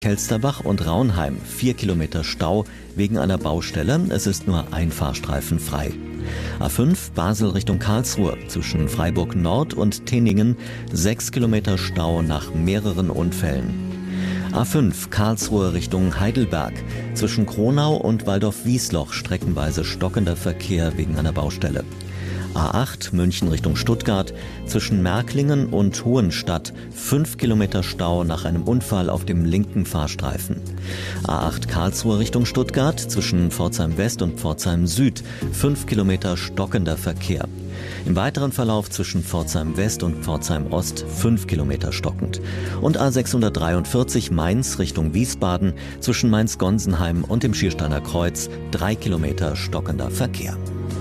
Kelsterbach und Raunheim 4 Kilometer Stau wegen einer Baustelle. Es ist nur ein Fahrstreifen frei. A5 Basel Richtung Karlsruhe zwischen Freiburg Nord und Tinningen 6 Kilometer Stau nach mehreren Unfällen. A5 Karlsruhe Richtung Heidelberg zwischen Kronau und Waldorf-Wiesloch streckenweise stockender Verkehr wegen einer Baustelle. A8 München Richtung Stuttgart zwischen Märklingen und Hohenstadt 5 Kilometer Stau nach einem Unfall auf dem linken Fahrstreifen. A8 Karlsruhe Richtung Stuttgart zwischen Pforzheim West und Pforzheim Süd 5 Kilometer stockender Verkehr. Im weiteren Verlauf zwischen Pforzheim West und Pforzheim Ost 5 Kilometer stockend. Und A643 Mainz Richtung Wiesbaden zwischen Mainz-Gonsenheim und dem Schiersteiner Kreuz 3 Kilometer stockender Verkehr.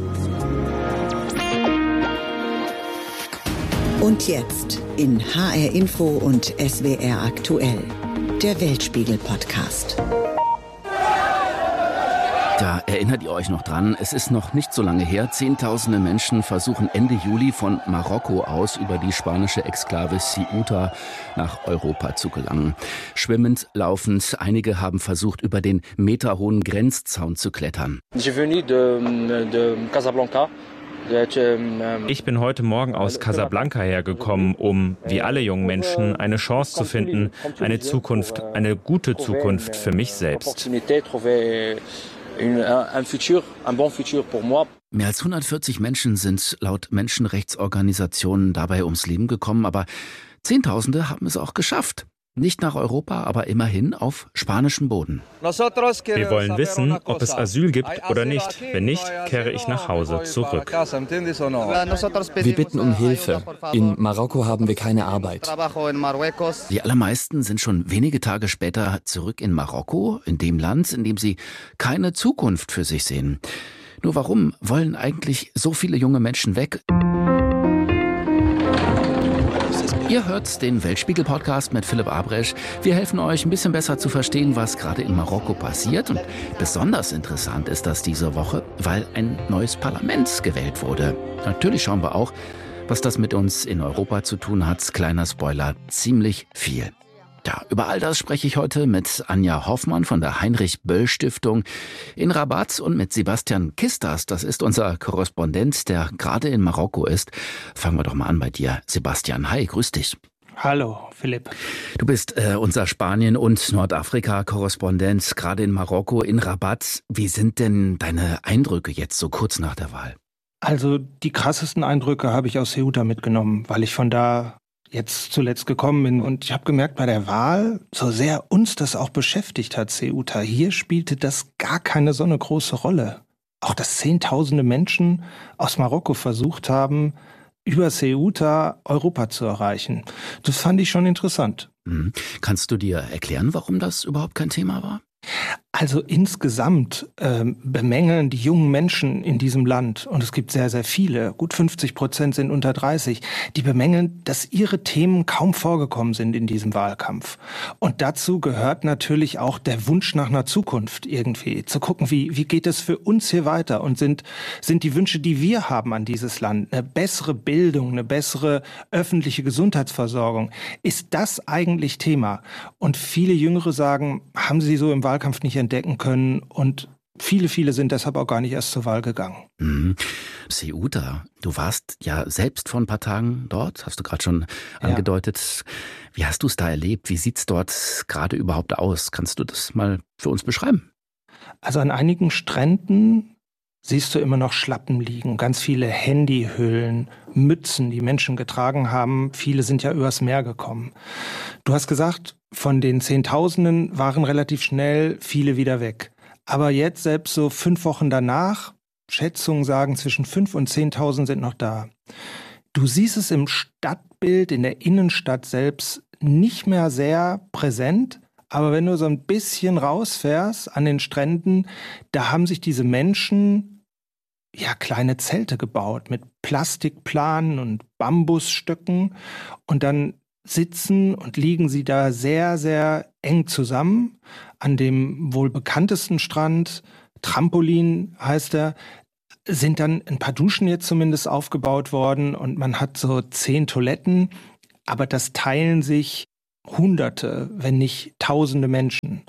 Und jetzt in HR Info und SWR aktuell, der Weltspiegel-Podcast. Da erinnert ihr euch noch dran, es ist noch nicht so lange her. Zehntausende Menschen versuchen Ende Juli von Marokko aus über die spanische Exklave Ceuta nach Europa zu gelangen. Schwimmend, laufend, einige haben versucht, über den meterhohen Grenzzaun zu klettern. Ich venu de Casablanca. Ich bin heute Morgen aus Casablanca hergekommen, um, wie alle jungen Menschen, eine Chance zu finden, eine Zukunft, eine gute Zukunft für mich selbst. Mehr als 140 Menschen sind laut Menschenrechtsorganisationen dabei ums Leben gekommen, aber Zehntausende haben es auch geschafft. Nicht nach Europa, aber immerhin auf spanischem Boden. Wir wollen wissen, ob es Asyl gibt oder nicht. Wenn nicht, kehre ich nach Hause zurück. Wir bitten um Hilfe. In Marokko haben wir keine Arbeit. Die allermeisten sind schon wenige Tage später zurück in Marokko, in dem Land, in dem sie keine Zukunft für sich sehen. Nur warum wollen eigentlich so viele junge Menschen weg? Ihr hört den Weltspiegel-Podcast mit Philipp Abresch. Wir helfen euch, ein bisschen besser zu verstehen, was gerade in Marokko passiert. Und besonders interessant ist das diese Woche, weil ein neues Parlament gewählt wurde. Natürlich schauen wir auch, was das mit uns in Europa zu tun hat. Kleiner Spoiler, ziemlich viel. Ja, über all das spreche ich heute mit Anja Hoffmann von der Heinrich-Böll-Stiftung in Rabat und mit Sebastian Kistas. Das ist unser Korrespondent, der gerade in Marokko ist. Fangen wir doch mal an bei dir, Sebastian. Hi, grüß dich. Hallo, Philipp. Du bist unser Spanien- und Nordafrika-Korrespondent, gerade in Marokko, in Rabat. Wie sind denn deine Eindrücke jetzt so kurz nach der Wahl? Also die krassesten Eindrücke habe ich aus Ceuta mitgenommen, weil ich von da jetzt zuletzt gekommen bin. Und ich habe gemerkt, bei der Wahl, so sehr uns das auch beschäftigt hat, Ceuta, hier spielte das gar keine so eine große Rolle. Auch dass Zehntausende Menschen aus Marokko versucht haben, über Ceuta Europa zu erreichen. Das fand ich schon interessant. Kannst du dir erklären, warum das überhaupt kein Thema war? Also insgesamt bemängeln die jungen Menschen in diesem Land, und es gibt sehr, sehr viele, gut 50% sind unter 30, die bemängeln, dass ihre Themen kaum vorgekommen sind in diesem Wahlkampf. Und dazu gehört natürlich auch der Wunsch nach einer Zukunft irgendwie, zu gucken, wie geht es für uns hier weiter, und sind die Wünsche, die wir haben an dieses Land, eine bessere Bildung, eine bessere öffentliche Gesundheitsversorgung, ist das eigentlich Thema? Und viele Jüngere sagen, haben sie so im Wahlkampf nicht entdecken können, und viele sind deshalb auch gar nicht erst zur Wahl gegangen. Ceuta, du warst ja selbst vor ein paar Tagen dort, hast du gerade schon angedeutet. Wie hast du es da erlebt? Wie sieht's dort gerade überhaupt aus? Kannst du das mal für uns beschreiben? Also an einigen Stränden siehst du immer noch Schlappen liegen, ganz viele Handyhüllen, Mützen, die Menschen getragen haben. Viele sind ja übers Meer gekommen. Du hast gesagt, von den Zehntausenden waren relativ schnell viele wieder weg. Aber jetzt, selbst so 5 Wochen danach, Schätzungen sagen, zwischen 5.000 und 10.000 sind noch da. Du siehst es im Stadtbild, in der Innenstadt selbst nicht mehr sehr präsent. Aber wenn du so ein bisschen rausfährst an den Stränden, da haben sich diese Menschen kleine Zelte gebaut mit Plastikplanen und Bambusstöcken, und dann sitzen und liegen sie da sehr, sehr eng zusammen an dem wohl bekanntesten Strand, Trampolin heißt er, sind dann ein paar Duschen jetzt zumindest aufgebaut worden, und man hat so 10 Toiletten, aber das teilen sich Hunderte, wenn nicht Tausende Menschen.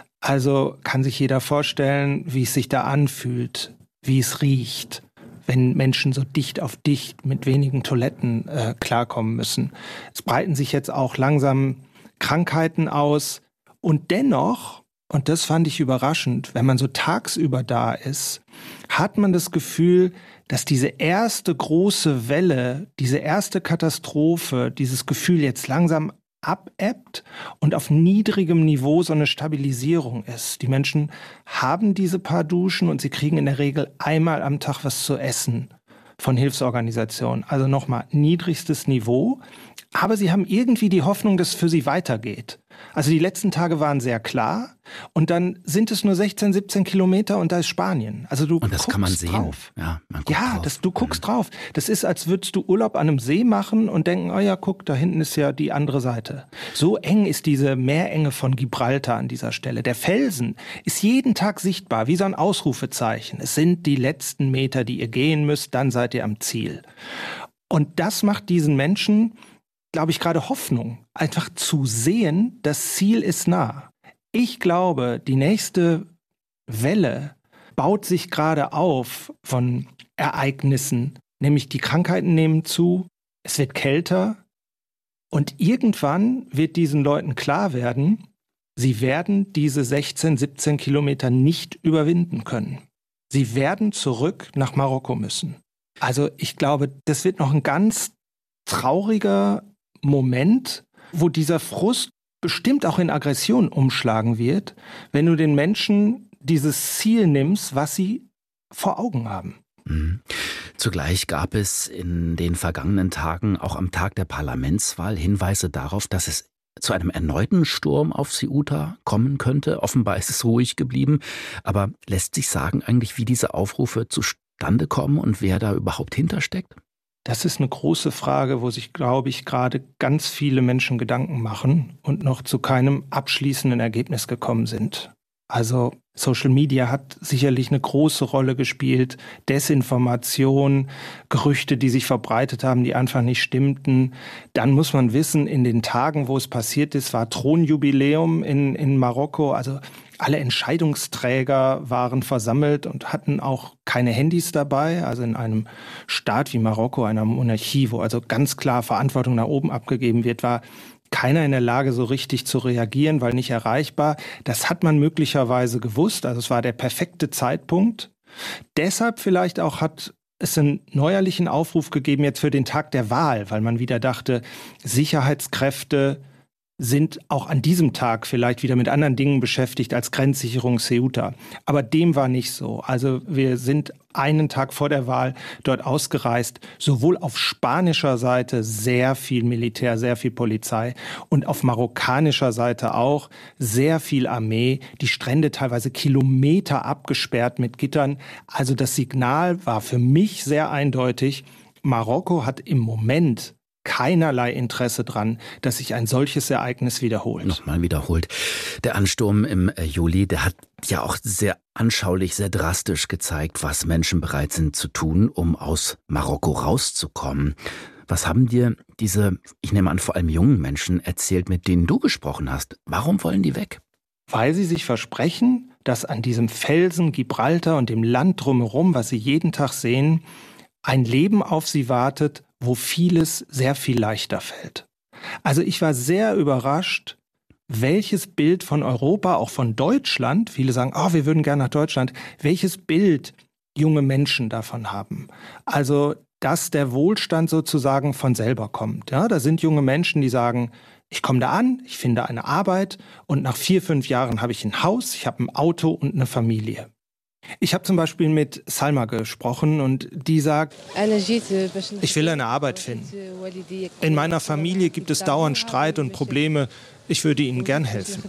Also kann sich jeder vorstellen, wie es sich da anfühlt, wie es riecht, wenn Menschen so dicht auf dicht mit wenigen Toiletten klarkommen müssen. Es breiten sich jetzt auch langsam Krankheiten aus. Und dennoch, und das fand ich überraschend, wenn man so tagsüber da ist, hat man das Gefühl, dass diese erste große Welle, diese erste Katastrophe, dieses Gefühl jetzt langsam abebbt und auf niedrigem Niveau so eine Stabilisierung ist. Die Menschen haben diese paar Duschen und sie kriegen in der Regel einmal am Tag was zu essen von Hilfsorganisationen. Also nochmal niedrigstes Niveau. Aber sie haben irgendwie die Hoffnung, dass es für sie weitergeht. Also die letzten Tage waren sehr klar und dann sind es nur 16, 17 Kilometer und da ist Spanien. Also du und das guckst kann man sehen. Drauf. Ja, man guckt drauf. Du guckst drauf. Das ist, als würdest du Urlaub an einem See machen und denken, oh ja, guck, da hinten ist ja die andere Seite. So eng ist diese Meerenge von Gibraltar an dieser Stelle. Der Felsen ist jeden Tag sichtbar, wie so ein Ausrufezeichen. Es sind die letzten Meter, die ihr gehen müsst, dann seid ihr am Ziel. Und das macht diesen Menschen, glaube ich, gerade Hoffnung, einfach zu sehen, das Ziel ist nah. Ich glaube, die nächste Welle baut sich gerade auf von Ereignissen, nämlich die Krankheiten nehmen zu, es wird kälter und irgendwann wird diesen Leuten klar werden, sie werden diese 16, 17 Kilometer nicht überwinden können. Sie werden zurück nach Marokko müssen. Also ich glaube, das wird noch ein ganz trauriger Moment, wo dieser Frust bestimmt auch in Aggression umschlagen wird, wenn du den Menschen dieses Ziel nimmst, was sie vor Augen haben. Mhm. Zugleich gab es in den vergangenen Tagen, auch am Tag der Parlamentswahl, Hinweise darauf, dass es zu einem erneuten Sturm auf Ceuta kommen könnte. Offenbar ist es ruhig geblieben. Aber lässt sich sagen eigentlich, wie diese Aufrufe zustande kommen und wer da überhaupt hintersteckt? Das ist eine große Frage, wo sich, glaube ich, gerade ganz viele Menschen Gedanken machen und noch zu keinem abschließenden Ergebnis gekommen sind. Also Social Media hat sicherlich eine große Rolle gespielt. Desinformation, Gerüchte, die sich verbreitet haben, die einfach nicht stimmten. Dann muss man wissen, in den Tagen, wo es passiert ist, war Thronjubiläum in Marokko. Also alle Entscheidungsträger waren versammelt und hatten auch keine Handys dabei. Also in einem Staat wie Marokko, einer Monarchie, wo also ganz klar Verantwortung nach oben abgegeben wird, war keiner in der Lage, so richtig zu reagieren, weil nicht erreichbar. Das hat man möglicherweise gewusst. Also es war der perfekte Zeitpunkt. Deshalb vielleicht auch hat es einen neuerlichen Aufruf gegeben jetzt für den Tag der Wahl, weil man wieder dachte, Sicherheitskräfte sind auch an diesem Tag vielleicht wieder mit anderen Dingen beschäftigt als Grenzsicherung Ceuta. Aber dem war nicht so. Also wir sind einen Tag vor der Wahl dort ausgereist, sowohl auf spanischer Seite sehr viel Militär, sehr viel Polizei und auf marokkanischer Seite auch sehr viel Armee, die Strände teilweise Kilometer abgesperrt mit Gittern. Also das Signal war für mich sehr eindeutig, Marokko hat im Moment keinerlei Interesse dran, dass sich ein solches Ereignis wiederholt. Nochmal wiederholt. Der Ansturm im Juli, der hat ja auch sehr anschaulich, sehr drastisch gezeigt, was Menschen bereit sind zu tun, um aus Marokko rauszukommen. Was haben dir diese, ich nehme an, vor allem jungen Menschen erzählt, mit denen du gesprochen hast? Warum wollen die weg? Weil sie sich versprechen, dass an diesem Felsen Gibraltar und dem Land drumherum, was sie jeden Tag sehen, ein Leben auf sie wartet, wo vieles sehr viel leichter fällt. Also ich war sehr überrascht, welches Bild von Europa, auch von Deutschland, viele sagen, wir würden gerne nach Deutschland, welches Bild junge Menschen davon haben. Also, dass der Wohlstand sozusagen von selber kommt. Ja, da sind junge Menschen, die sagen, ich komme da an, ich finde eine Arbeit und nach 4, 5 Jahren habe ich ein Haus, ich habe ein Auto und eine Familie. Ich habe zum Beispiel mit Salma gesprochen und die sagt, ich will eine Arbeit finden. In meiner Familie gibt es dauernd Streit und Probleme. Ich würde ihnen gern helfen.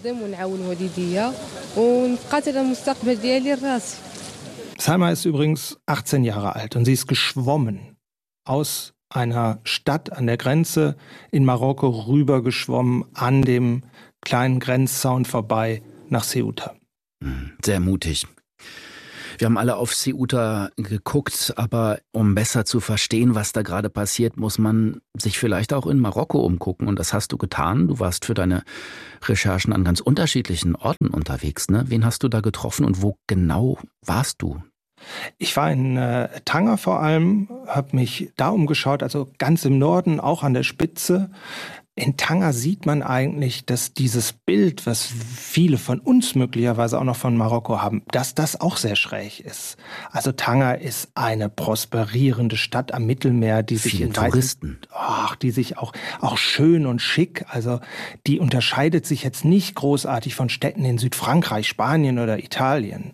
Salma ist übrigens 18 Jahre alt und sie ist geschwommen aus einer Stadt an der Grenze in Marokko rübergeschwommen an dem kleinen Grenzzaun vorbei nach Ceuta. Sehr mutig. Wir haben alle auf Ceuta geguckt, aber um besser zu verstehen, was da gerade passiert, muss man sich vielleicht auch in Marokko umgucken. Und das hast du getan. Du warst für deine Recherchen an ganz unterschiedlichen Orten unterwegs, ne? Wen hast du da getroffen und wo genau warst du? Ich war in Tanger vor allem, habe mich da umgeschaut, also ganz im Norden, auch an der Spitze. In Tanger sieht man eigentlich, dass dieses Bild, was viele von uns möglicherweise auch noch von Marokko haben, dass das auch sehr schräg ist. Also Tanger ist eine prosperierende Stadt am Mittelmeer, die sich viele Touristen. Die sich auch schön und schick, also die unterscheidet sich jetzt nicht großartig von Städten in Südfrankreich, Spanien oder Italien.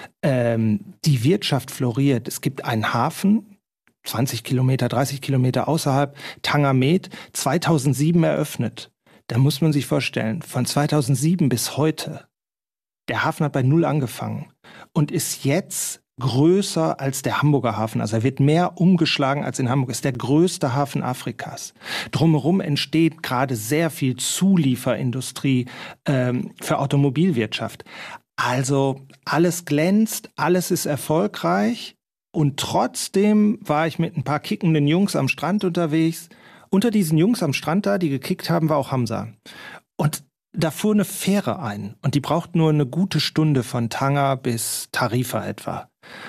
Die Wirtschaft floriert. Es gibt einen Hafen, 20 Kilometer, 30 Kilometer außerhalb, Tanger Med, 2007 eröffnet. Da muss man sich vorstellen, von 2007 bis heute, der Hafen hat bei 0 angefangen und ist jetzt größer als der Hamburger Hafen. Also er wird mehr umgeschlagen als in Hamburg. Ist der größte Hafen Afrikas. Drumherum entsteht gerade sehr viel Zulieferindustrie für Automobilwirtschaft. Also alles glänzt, alles ist erfolgreich. Und trotzdem war ich mit ein paar kickenden Jungs am Strand unterwegs. Unter diesen Jungs am Strand da, die gekickt haben, war auch Hamza. Und da fuhr eine Fähre ein. Und die braucht nur eine gute Stunde von Tanger bis Tarifa etwa.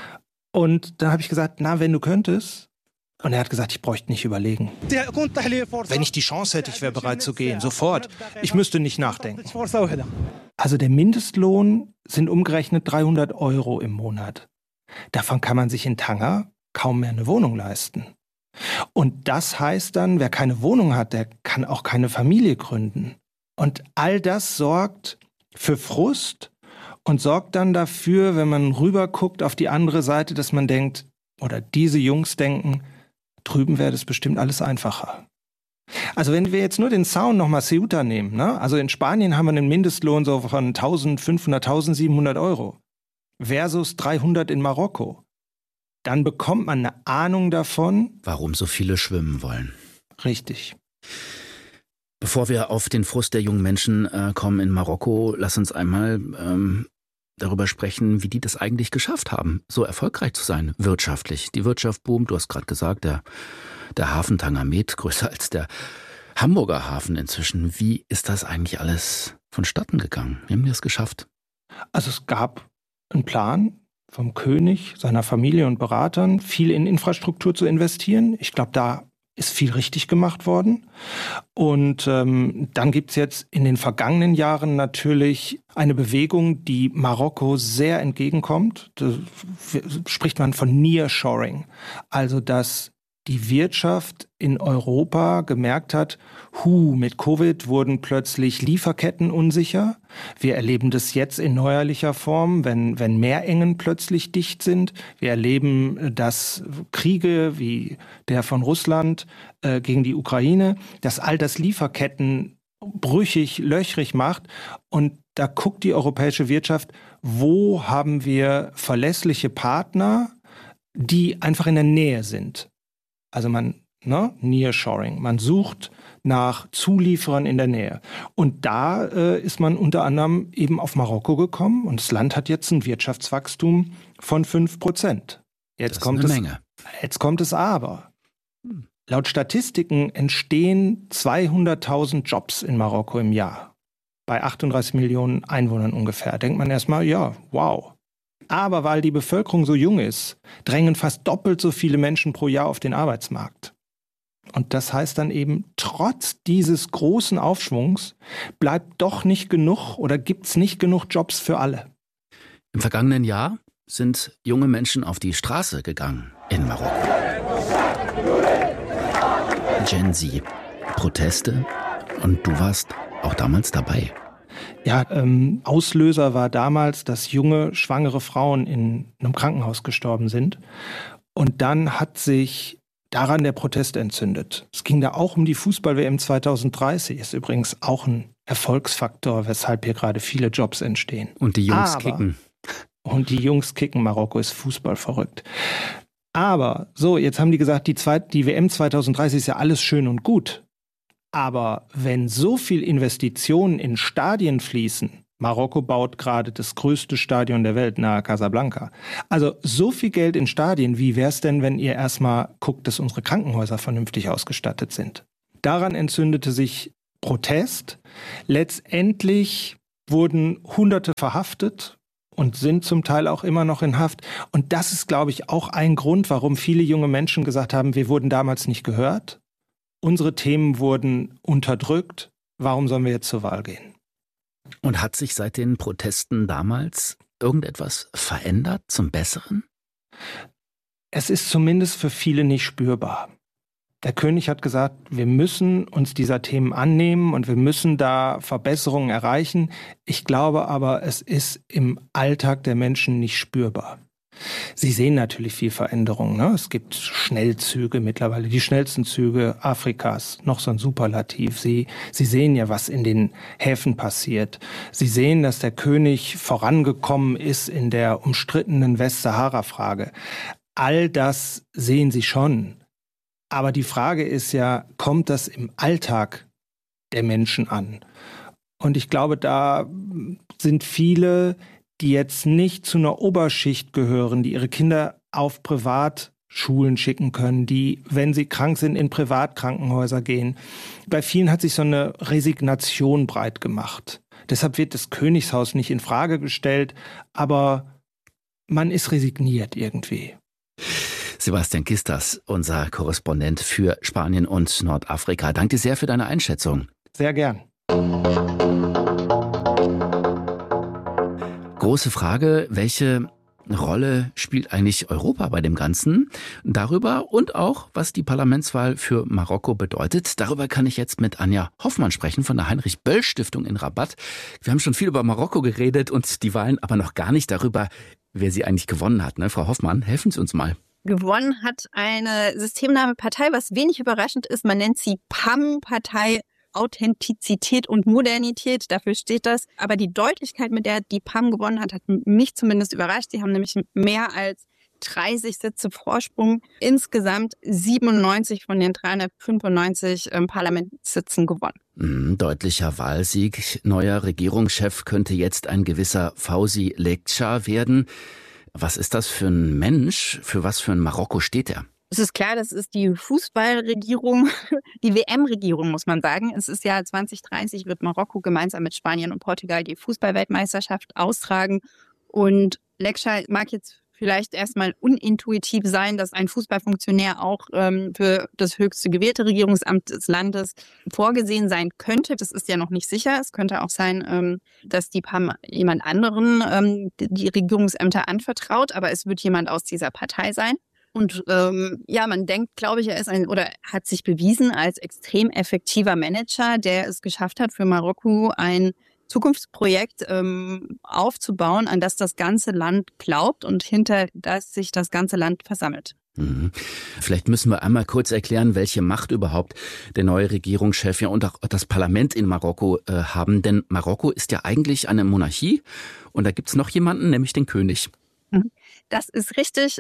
Und dann habe ich gesagt, na, wenn du könntest. Und er hat gesagt, ich bräuchte nicht überlegen. Wenn ich die Chance hätte, ich wäre bereit zu gehen, sofort. Ich müsste nicht nachdenken. Also der Mindestlohn sind umgerechnet 300 € im Monat. Davon kann man sich in Tanger kaum mehr eine Wohnung leisten. Und das heißt dann, wer keine Wohnung hat, der kann auch keine Familie gründen. Und all das sorgt für Frust und sorgt dann dafür, wenn man rüber guckt auf die andere Seite, dass man denkt, oder diese Jungs denken, drüben wäre das bestimmt alles einfacher. Also wenn wir jetzt nur den Sound nochmal Ceuta nehmen, ne? Also in Spanien haben wir einen Mindestlohn so von 1.500, 1.700 € versus 300 in Marokko. Dann bekommt man eine Ahnung davon, warum so viele schwimmen wollen. Richtig. Bevor wir auf den Frust der jungen Menschen kommen in Marokko, lass uns einmal darüber sprechen, wie die das eigentlich geschafft haben, so erfolgreich zu sein, wirtschaftlich. Die Wirtschaft boomt, du hast gerade gesagt, der Hafen Tanger Med, größer als der Hamburger Hafen inzwischen. Wie ist das eigentlich alles vonstatten gegangen? Wie haben die das geschafft? Also es gab einen Plan vom König, seiner Familie und Beratern, viel in Infrastruktur zu investieren. Ich glaube, da ist viel richtig gemacht worden. Und dann gibt es jetzt in den vergangenen Jahren natürlich eine Bewegung, die Marokko sehr entgegenkommt. Da spricht man von Nearshoring. Also, dass die Wirtschaft in Europa gemerkt hat, mit Covid wurden plötzlich Lieferketten unsicher. Wir erleben das jetzt in neuerlicher Form, wenn Meerengen plötzlich dicht sind. Wir erleben, dass Kriege wie der von Russland gegen die Ukraine, dass all das Lieferketten brüchig, löchrig macht. Und da guckt die europäische Wirtschaft, wo haben wir verlässliche Partner, die einfach in der Nähe sind. Also Nearshoring. Man sucht nach Zulieferern in der Nähe. Und da ist man unter anderem eben auf Marokko gekommen. Und das Land hat jetzt ein Wirtschaftswachstum von 5%. Jetzt kommt es aber. Laut Statistiken entstehen 200.000 Jobs in Marokko im Jahr. Bei 38 Millionen Einwohnern ungefähr. Denkt man erstmal, ja, wow. Aber weil die Bevölkerung so jung ist, drängen fast doppelt so viele Menschen pro Jahr auf den Arbeitsmarkt. Und das heißt dann eben, trotz dieses großen Aufschwungs bleibt doch nicht genug oder gibt es nicht genug Jobs für alle. Im vergangenen Jahr sind junge Menschen auf die Straße gegangen in Marokko. Gen Z, Proteste, und du warst auch damals dabei. Ja, Auslöser war damals, dass junge, schwangere Frauen in einem Krankenhaus gestorben sind. Und dann hat sich daran der Protest entzündet. Es ging da auch um die Fußball-WM 2030. Ist übrigens auch ein Erfolgsfaktor, weshalb hier gerade viele Jobs entstehen. Und die Jungs kicken. Und die Jungs kicken. Marokko ist Fußball verrückt. Aber so, jetzt haben die gesagt, die WM 2030 ist ja alles schön und gut. Aber wenn so viel Investitionen in Stadien fließen, Marokko baut gerade das größte Stadion der Welt nahe Casablanca. Also so viel Geld in Stadien, wie wäre es denn, wenn ihr erstmal guckt, dass unsere Krankenhäuser vernünftig ausgestattet sind? Daran entzündete sich Protest. Letztendlich wurden Hunderte verhaftet und sind zum Teil auch immer noch in Haft. Und das ist, glaube ich, auch ein Grund, warum viele junge Menschen gesagt haben, wir wurden damals nicht gehört. Unsere Themen wurden unterdrückt. Warum sollen wir jetzt zur Wahl gehen? Und hat sich seit den Protesten damals irgendetwas verändert zum Besseren? Es ist zumindest für viele nicht spürbar. Der König hat gesagt, wir müssen uns dieser Themen annehmen und wir müssen da Verbesserungen erreichen. Ich glaube aber, es ist im Alltag der Menschen nicht spürbar. Sie sehen natürlich viel Veränderung, ne? Es gibt Schnellzüge mittlerweile, die schnellsten Züge Afrikas, noch so ein Superlativ. Sie sehen ja, was in den Häfen passiert. Sie sehen, dass der König vorangekommen ist in der umstrittenen Westsahara-Frage. All das sehen Sie schon. Aber die Frage ist ja, kommt das im Alltag der Menschen an? Und ich glaube, da sind viele, die jetzt nicht zu einer Oberschicht gehören, die ihre Kinder auf Privatschulen schicken können, die, wenn sie krank sind, in Privatkrankenhäuser gehen. Bei vielen hat sich so eine Resignation breit gemacht. Deshalb wird das Königshaus nicht in Frage gestellt, aber man ist resigniert irgendwie. Sebastian Kistas, unser Korrespondent für Spanien und Nordafrika. Danke sehr für deine Einschätzung. Sehr gern. Große Frage, welche Rolle spielt eigentlich Europa bei dem Ganzen? Darüber und auch, was die Parlamentswahl für Marokko bedeutet. Darüber kann ich jetzt mit Anja Hoffmann sprechen von der Heinrich-Böll-Stiftung in Rabat. Wir haben schon viel über Marokko geredet und die Wahlen, aber noch gar nicht darüber, wer sie eigentlich gewonnen hat. Ne? Frau Hoffmann, helfen Sie uns mal. Gewonnen hat eine systemnahe Partei, was wenig überraschend ist. Man nennt sie PAM, Partei Authentizität und Modernität. Dafür steht das. Aber die Deutlichkeit, mit der die PAM gewonnen hat, hat mich zumindest überrascht. Sie haben nämlich mehr als 30 Sitze Vorsprung. Insgesamt 97 von den 395 Parlamentssitzen gewonnen. Deutlicher Wahlsieg. Neuer Regierungschef könnte jetzt ein gewisser Fawzi Lekcha werden. Was ist das für ein Mensch? Für was für ein Marokko steht er? Es ist klar, das ist die Fußballregierung, die WM-Regierung, muss man sagen. Es ist ja 2030, wird Marokko gemeinsam mit Spanien und Portugal die Fußballweltmeisterschaft austragen. Und Lekcha mag jetzt vielleicht erstmal unintuitiv sein, dass ein Fußballfunktionär auch für das höchste gewählte Regierungsamt des Landes vorgesehen sein könnte. Das ist ja noch nicht sicher. Es könnte auch sein, dass die PAM jemand anderen die Regierungsämter anvertraut, aber es wird jemand aus dieser Partei sein. Und man denkt, glaube ich, er ist hat sich bewiesen als extrem effektiver Manager, der es geschafft hat, für Marokko ein Zukunftsprojekt aufzubauen, an das das ganze Land glaubt und hinter das sich das ganze Land versammelt. Vielleicht müssen wir einmal kurz erklären, welche Macht überhaupt der neue Regierungschef und auch das Parlament in Marokko haben. Denn Marokko ist ja eigentlich eine Monarchie und da gibt's noch jemanden, nämlich den König. Das ist richtig.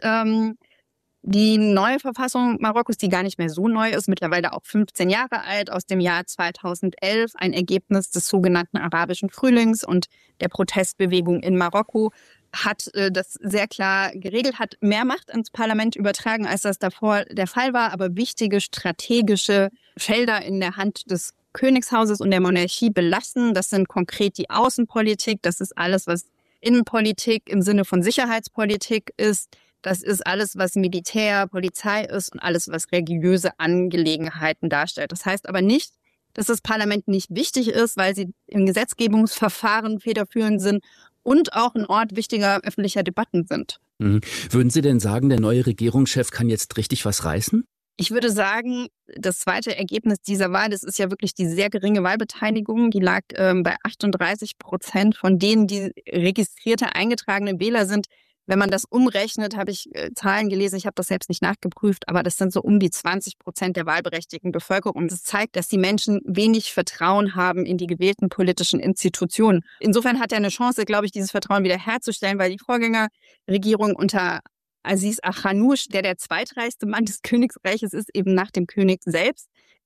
Die neue Verfassung Marokkos, die gar nicht mehr so neu ist, mittlerweile auch 15 Jahre alt, aus dem Jahr 2011, ein Ergebnis des sogenannten arabischen Frühlings und der Protestbewegung in Marokko, hat das sehr klar geregelt, hat mehr Macht ans Parlament übertragen, als das davor der Fall war, aber wichtige strategische Felder in der Hand des Königshauses und der Monarchie belassen. Das sind konkret die Außenpolitik, das ist alles, was Innenpolitik im Sinne von Sicherheitspolitik ist. Das ist alles, was Militär, Polizei ist und alles, was religiöse Angelegenheiten darstellt. Das heißt aber nicht, dass das Parlament nicht wichtig ist, weil sie im Gesetzgebungsverfahren federführend sind und auch ein Ort wichtiger öffentlicher Debatten sind. Würden Sie denn sagen, der neue Regierungschef kann jetzt richtig was reißen? Ich würde sagen, das zweite Ergebnis dieser Wahl, das ist ja wirklich die sehr geringe Wahlbeteiligung. Die lag bei 38% von denen, die registrierte, eingetragene Wähler sind. Wenn man das umrechnet, habe ich Zahlen gelesen, ich habe das selbst nicht nachgeprüft, aber das sind so um die 20% der wahlberechtigten Bevölkerung. Und das zeigt, dass die Menschen wenig Vertrauen haben in die gewählten politischen Institutionen. Insofern hat er eine Chance, glaube ich, dieses Vertrauen wiederherzustellen, weil die Vorgängerregierung unter Aziz Akhannouch, der zweitreichste Mann des Königsreiches ist, eben nach dem König selbst.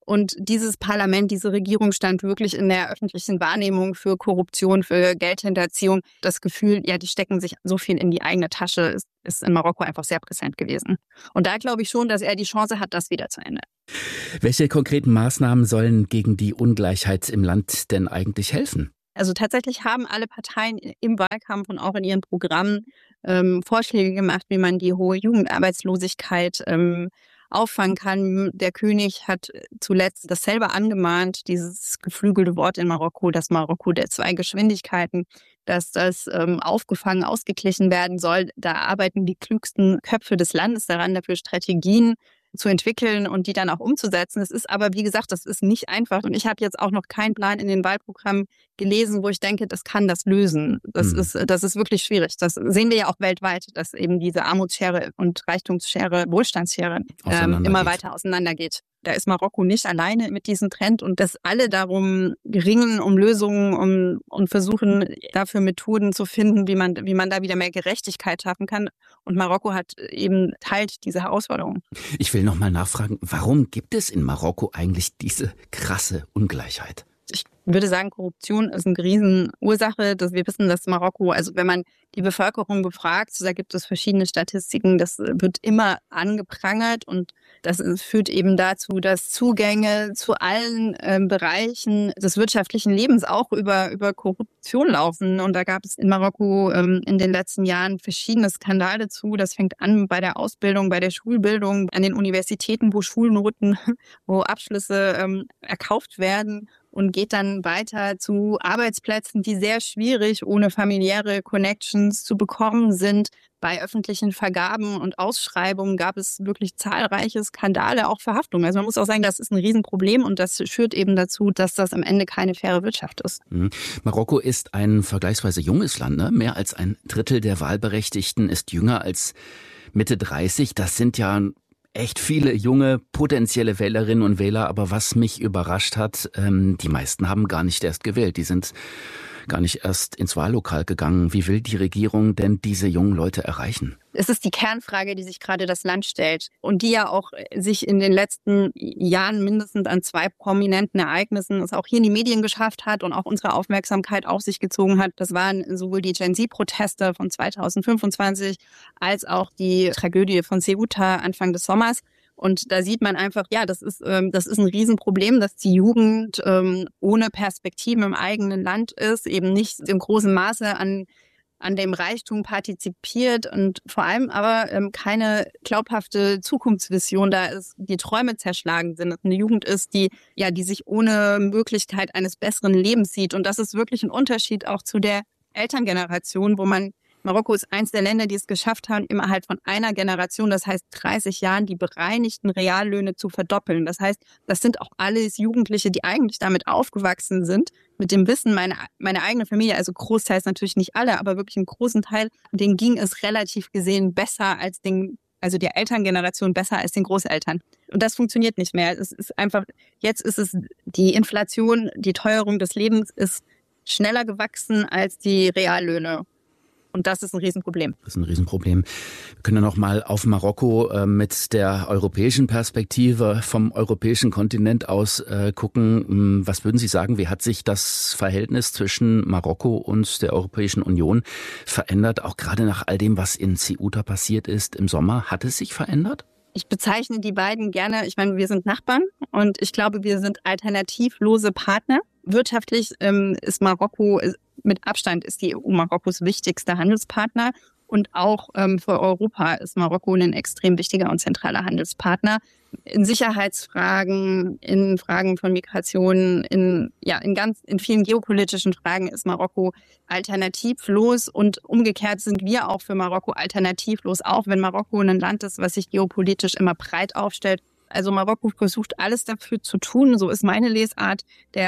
Und dieses Parlament, diese Regierung stand wirklich in der öffentlichen Wahrnehmung für Korruption, für Geldhinterziehung. Das Gefühl, ja, die stecken sich so viel in die eigene Tasche, ist in Marokko einfach sehr präsent gewesen. Und da glaube ich schon, dass er die Chance hat, das wieder zu ändern. Welche konkreten Maßnahmen sollen gegen die Ungleichheit im Land denn eigentlich helfen? Also tatsächlich haben alle Parteien im Wahlkampf und auch in ihren Programmen Vorschläge gemacht, wie man die hohe Jugendarbeitslosigkeit auffangen kann. Der König hat zuletzt das selber angemahnt, dieses geflügelte Wort in Marokko, das Marokko der zwei Geschwindigkeiten, dass das aufgefangen, ausgeglichen werden soll. Da arbeiten die klügsten Köpfe des Landes daran, dafür Strategien zu entwickeln und die dann auch umzusetzen. Es ist aber, wie gesagt, das ist nicht einfach. Und ich habe jetzt auch noch keinen Plan in den Wahlprogrammen gelesen, wo ich denke, das kann das lösen. Das ist wirklich schwierig. Das sehen wir ja auch weltweit, dass eben diese Armutsschere und Reichtumsschere, Wohlstandsschere immer weiter auseinandergeht. Da ist Marokko nicht alleine mit diesem Trend und dass alle darum ringen, um Lösungen und versuchen, dafür Methoden zu finden, wie man da wieder mehr Gerechtigkeit schaffen kann. Und Marokko teilt diese Herausforderung. Ich will noch mal nachfragen, warum gibt es in Marokko eigentlich diese krasse Ungleichheit? Ich würde sagen, Korruption ist eine Riesenursache. Dass wir wissen, dass Marokko, also wenn man die Bevölkerung befragt, da gibt es verschiedene Statistiken, das wird immer angeprangert und das führt eben dazu, dass Zugänge zu allen Bereichen des wirtschaftlichen Lebens auch über Korruption laufen. Und da gab es in Marokko in den letzten Jahren verschiedene Skandale zu. Das fängt an bei der Ausbildung, bei der Schulbildung, an den Universitäten, wo Schulnoten, wo Abschlüsse erkauft werden. Und geht dann weiter zu Arbeitsplätzen, die sehr schwierig ohne familiäre Connections zu bekommen sind. Bei öffentlichen Vergaben und Ausschreibungen gab es wirklich zahlreiche Skandale, auch Verhaftungen. Also man muss auch sagen, das ist ein Riesenproblem und das führt eben dazu, dass das am Ende keine faire Wirtschaft ist. Marokko ist ein vergleichsweise junges Land, ne? Mehr als ein Drittel der Wahlberechtigten ist jünger als Mitte 30. Das sind ja echt viele junge potenzielle Wählerinnen und Wähler, aber was mich überrascht hat, die meisten haben gar nicht erst gewählt, die sind gar nicht erst ins Wahllokal gegangen. Wie will die Regierung denn diese jungen Leute erreichen? Es ist die Kernfrage, die sich gerade das Land stellt und die ja auch sich in den letzten Jahren mindestens an 2 prominenten Ereignissen es auch hier in die Medien geschafft hat und auch unsere Aufmerksamkeit auf sich gezogen hat. Das waren sowohl die Gen Z-Proteste von 2025 als auch die Tragödie von Ceuta Anfang des Sommers. Und da sieht man einfach, ja, das ist ein Riesenproblem, dass die Jugend ohne Perspektiven im eigenen Land ist, eben nicht im großen Maße an dem Reichtum partizipiert und vor allem aber keine glaubhafte Zukunftsvision da ist, die Träume zerschlagen sind. Eine Jugend ist, die sich ohne Möglichkeit eines besseren Lebens sieht. Und das ist wirklich ein Unterschied auch zu der Elterngeneration, Marokko ist eins der Länder, die es geschafft haben, innerhalb von einer Generation, das heißt 30 Jahren, die bereinigten Reallöhne zu verdoppeln. Das heißt, das sind auch alles Jugendliche, die eigentlich damit aufgewachsen sind, mit dem Wissen, meine eigene Familie, also Großteils natürlich nicht alle, aber wirklich einen großen Teil, denen ging es relativ gesehen besser als der Elterngeneration besser als den Großeltern. Und das funktioniert nicht mehr. Es ist einfach, jetzt ist es die Inflation, die Teuerung des Lebens ist schneller gewachsen als die Reallöhne. Und das ist ein Riesenproblem. Das ist ein Riesenproblem. Wir können noch mal auf Marokko mit der europäischen Perspektive vom europäischen Kontinent aus gucken. Was würden Sie sagen, wie hat sich das Verhältnis zwischen Marokko und der Europäischen Union verändert? Auch gerade nach all dem, was in Ceuta passiert ist im Sommer. Hat es sich verändert? Ich bezeichne die beiden gerne, ich meine, wir sind Nachbarn und ich glaube, wir sind alternativlose Partner. Wirtschaftlich ist Marokko, mit Abstand ist die EU Marokkos wichtigster Handelspartner und auch für Europa ist Marokko ein extrem wichtiger und zentraler Handelspartner. In Sicherheitsfragen, in Fragen von Migration, in vielen geopolitischen Fragen ist Marokko alternativlos und umgekehrt sind wir auch für Marokko alternativlos, auch wenn Marokko ein Land ist, was sich geopolitisch immer breit aufstellt. Also Marokko versucht alles dafür zu tun, so ist meine Lesart.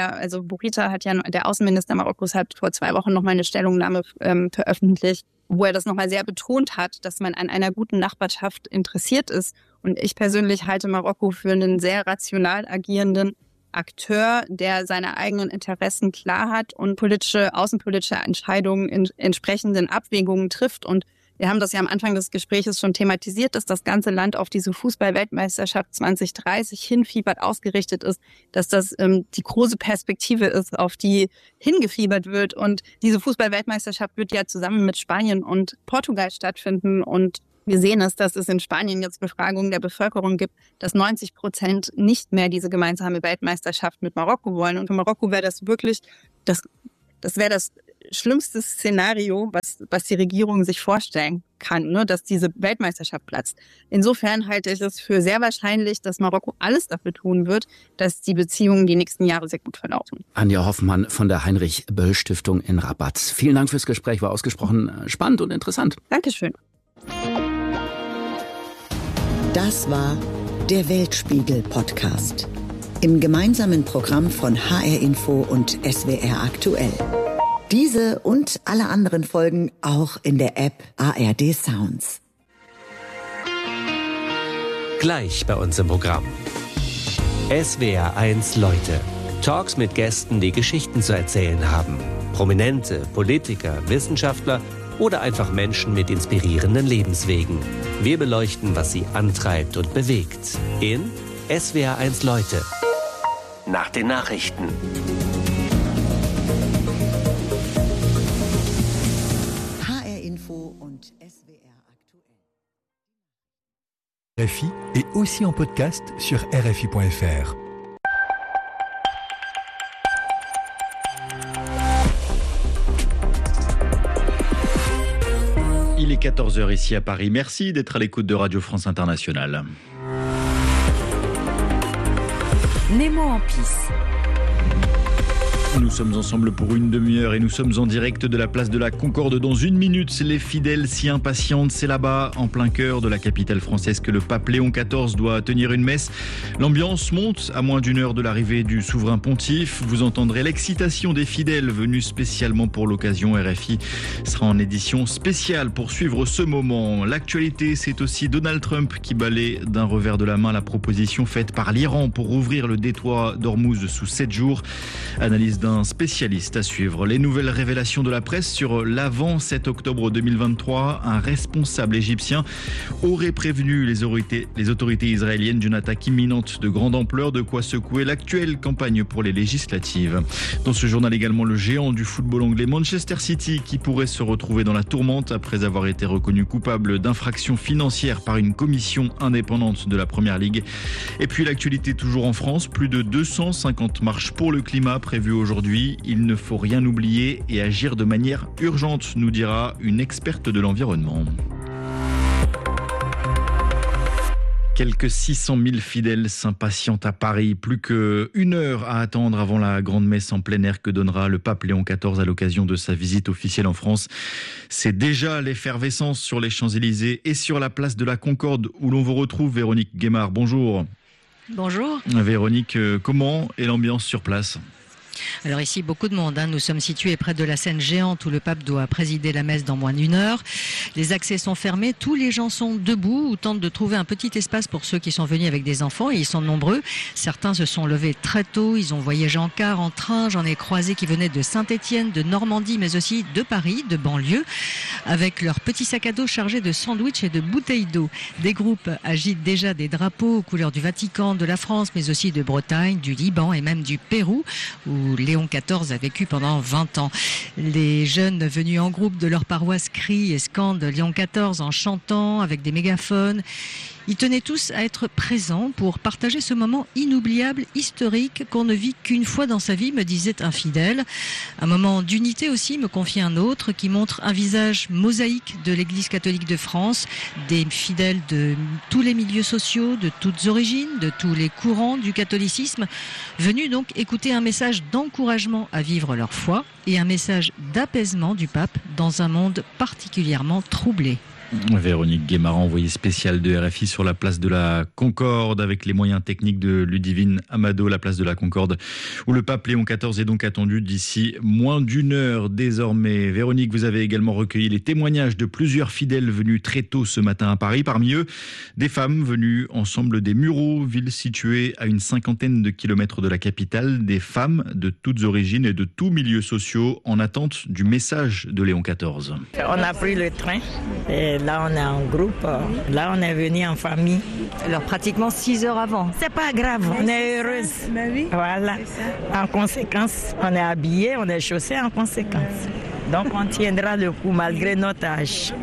Bourita der Außenminister Marokkos hat vor 2 Wochen noch mal eine Stellungnahme veröffentlicht, wo er das noch mal sehr betont hat, dass man an einer guten Nachbarschaft interessiert ist. Und ich persönlich halte Marokko für einen sehr rational agierenden Akteur, der seine eigenen Interessen klar hat und außenpolitische Entscheidungen in entsprechenden Abwägungen trifft. Und Wir haben das ja am Anfang des Gesprächs schon thematisiert, dass das ganze Land auf diese Fußball-Weltmeisterschaft 2030 hinfiebert, ausgerichtet ist, dass das die große Perspektive ist, auf die hingefiebert wird. Und diese Fußball-Weltmeisterschaft wird ja zusammen mit Spanien und Portugal stattfinden. Und wir sehen es, dass es in Spanien jetzt Befragungen der Bevölkerung gibt, dass 90% nicht mehr diese gemeinsame Weltmeisterschaft mit Marokko wollen. Und für Marokko wäre das wirklich, das wäre das schlimmste Szenario, was die Regierung sich vorstellen kann, ne, dass diese Weltmeisterschaft platzt. Insofern halte ich es für sehr wahrscheinlich, dass Marokko alles dafür tun wird, dass die Beziehungen die nächsten Jahre sehr gut verlaufen. Anja Hoffmann von der Heinrich-Böll-Stiftung in Rabat. Vielen Dank fürs Gespräch, war ausgesprochen spannend und interessant. Dankeschön. Das war der Weltspiegel-Podcast. Im gemeinsamen Programm von HR Info und SWR Aktuell. Diese und alle anderen Folgen auch in der App ARD Sounds. Gleich bei uns im Programm. SWR1 Leute. Talks mit Gästen, die Geschichten zu erzählen haben. Prominente, Politiker, Wissenschaftler oder einfach Menschen mit inspirierenden Lebenswegen. Wir beleuchten, was sie antreibt und bewegt. In SWR1 Leute. Nach den Nachrichten. RFI est aussi en podcast sur RFI.fr. Il est 14h ici à Paris. Merci d'être à l'écoute de Radio France Internationale. Nemo en pisse. Nous sommes ensemble pour une demi-heure et nous sommes en direct de la place de la Concorde. Dans une minute, les fidèles s'y impatientent. C'est là-bas, en plein cœur de la capitale française, que le pape Léon XIV doit tenir une messe. L'ambiance monte à moins d'une heure de l'arrivée du souverain pontife. Vous entendrez l'excitation des fidèles venus spécialement pour l'occasion. RFI sera en édition spéciale pour suivre ce moment. L'actualité, c'est aussi Donald Trump qui balaie d'un revers de la main la proposition faite par l'Iran pour ouvrir le détroit d'Ormuz sous 7 jours. Analyse d'un spécialiste à suivre. Les nouvelles révélations de la presse sur l'avant 7 octobre 2023. Un responsable égyptien aurait prévenu les autorités israéliennes d'une attaque imminente de grande ampleur, de quoi secouer l'actuelle campagne pour les législatives. Dans ce journal également, le géant du football anglais Manchester City qui pourrait se retrouver dans la tourmente après avoir été reconnu coupable d'infractions financières par une commission indépendante de la Première Ligue. Et puis l'actualité toujours en France, plus de 250 marches pour le climat prévues aujourd'hui. Il ne faut rien oublier et agir de manière urgente, nous dira une experte de l'environnement. Quelques 600 000 fidèles s'impatientent à Paris. Plus qu'une heure à attendre avant la grande messe en plein air que donnera le pape Léon XIV à l'occasion de sa visite officielle en France. C'est déjà l'effervescence sur les Champs-Élysées et sur la place de la Concorde où l'on vous retrouve. Véronique Guémard, bonjour. Bonjour. Véronique, comment est l'ambiance sur place ? Alors ici, beaucoup de monde. Nous sommes situés près de la scène géante où le pape doit présider la messe dans moins d'une heure. Les accès sont fermés, tous les gens sont debout ou tentent de trouver un petit espace pour ceux qui sont venus avec des enfants et ils sont nombreux. Certains se sont levés très tôt, ils ont voyagé en car, en train. J'en ai croisé qui venaient de Saint-Étienne, de Normandie, mais aussi de Paris, de banlieue, avec leurs petits sacs à dos chargés de sandwichs et de bouteilles d'eau. Des groupes agitent déjà des drapeaux aux couleurs du Vatican, de la France, mais aussi de Bretagne, du Liban et même du Pérou, où Léon XIV a vécu pendant 20 ans. Les jeunes venus en groupe de leur paroisse crient et scandent Léon XIV en chantant avec des mégaphones. Ils tenaient tous à être présents pour partager ce moment inoubliable, historique, qu'on ne vit qu'une fois dans sa vie, me disait un fidèle. Un moment d'unité aussi, me confie un autre, qui montre un visage mosaïque de l'Église catholique de France, des fidèles de tous les milieux sociaux, de toutes origines, de tous les courants du catholicisme, venus donc écouter un message d'encouragement à vivre leur foi et un message d'apaisement du pape dans un monde particulièrement troublé. Véronique Guémaran, envoyée spéciale de RFI sur la place de la Concorde avec les moyens techniques de Ludivine Amado, la place de la Concorde où le pape Léon XIV est donc attendu d'ici moins d'une heure désormais. Véronique, vous avez également recueilli les témoignages de plusieurs fidèles venus très tôt ce matin à Paris. Parmi eux, des femmes venues ensemble des Mureaux, ville située à une 50aine de kilomètres de la capitale. Des femmes de toutes origines et de tous milieux sociaux en attente du message de Léon XIV. On a pris le train. Et là, on est en groupe. Là, on est venu en famille. Alors, pratiquement 6 heures avant. C'est pas grave, on est heureuse. Voilà. En conséquence, on est habillés, on est chaussés en conséquence. Donc, on tiendra le coup malgré notre âge.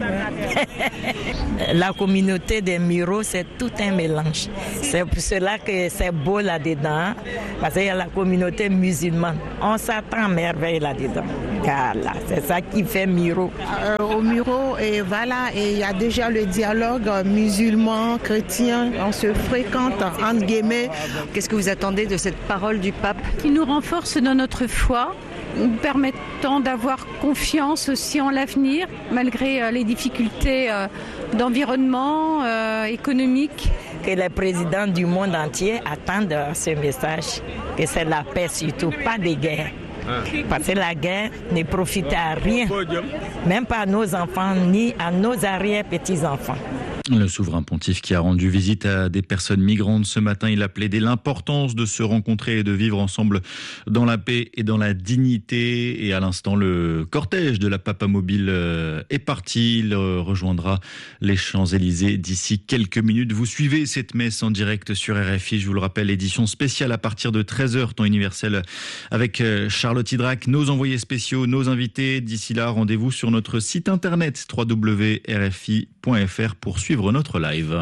La communauté des Mureaux, c'est tout un mélange. C'est pour cela que c'est beau là-dedans, parce qu'il y a la communauté musulmane. On s'attend à merveille là-dedans. Voilà, c'est ça qui fait Mureaux. Au Mureaux, et voilà, et il y a déjà le dialogue musulman, chrétien, on se fréquente, entre guillemets. Qu'est-ce que vous attendez de cette parole du pape? Qui nous renforce dans notre foi, nous permettant d'avoir confiance aussi en l'avenir, malgré les difficultés d'environnement, économique. Que les présidents du monde entier attendent ce message, que c'est la paix surtout, pas de guerre. Parce que la guerre ne profite à rien, même pas à nos enfants, ni à nos arrière-petits-enfants. Le souverain pontife qui a rendu visite à des personnes migrantes ce matin, il a plaidé l'importance de se rencontrer et de vivre ensemble dans la paix et dans la dignité. Et à l'instant, le cortège de la Papamobile est parti. Il rejoindra les Champs-Élysées d'ici quelques minutes. Vous suivez cette messe en direct sur RFI. Je vous le rappelle, édition spéciale à partir de 13h, temps universel, avec Charlotte Hydrac, nos envoyés spéciaux, nos invités. D'ici là, rendez-vous sur notre site internet www.rfi.fr pour suivre notre live.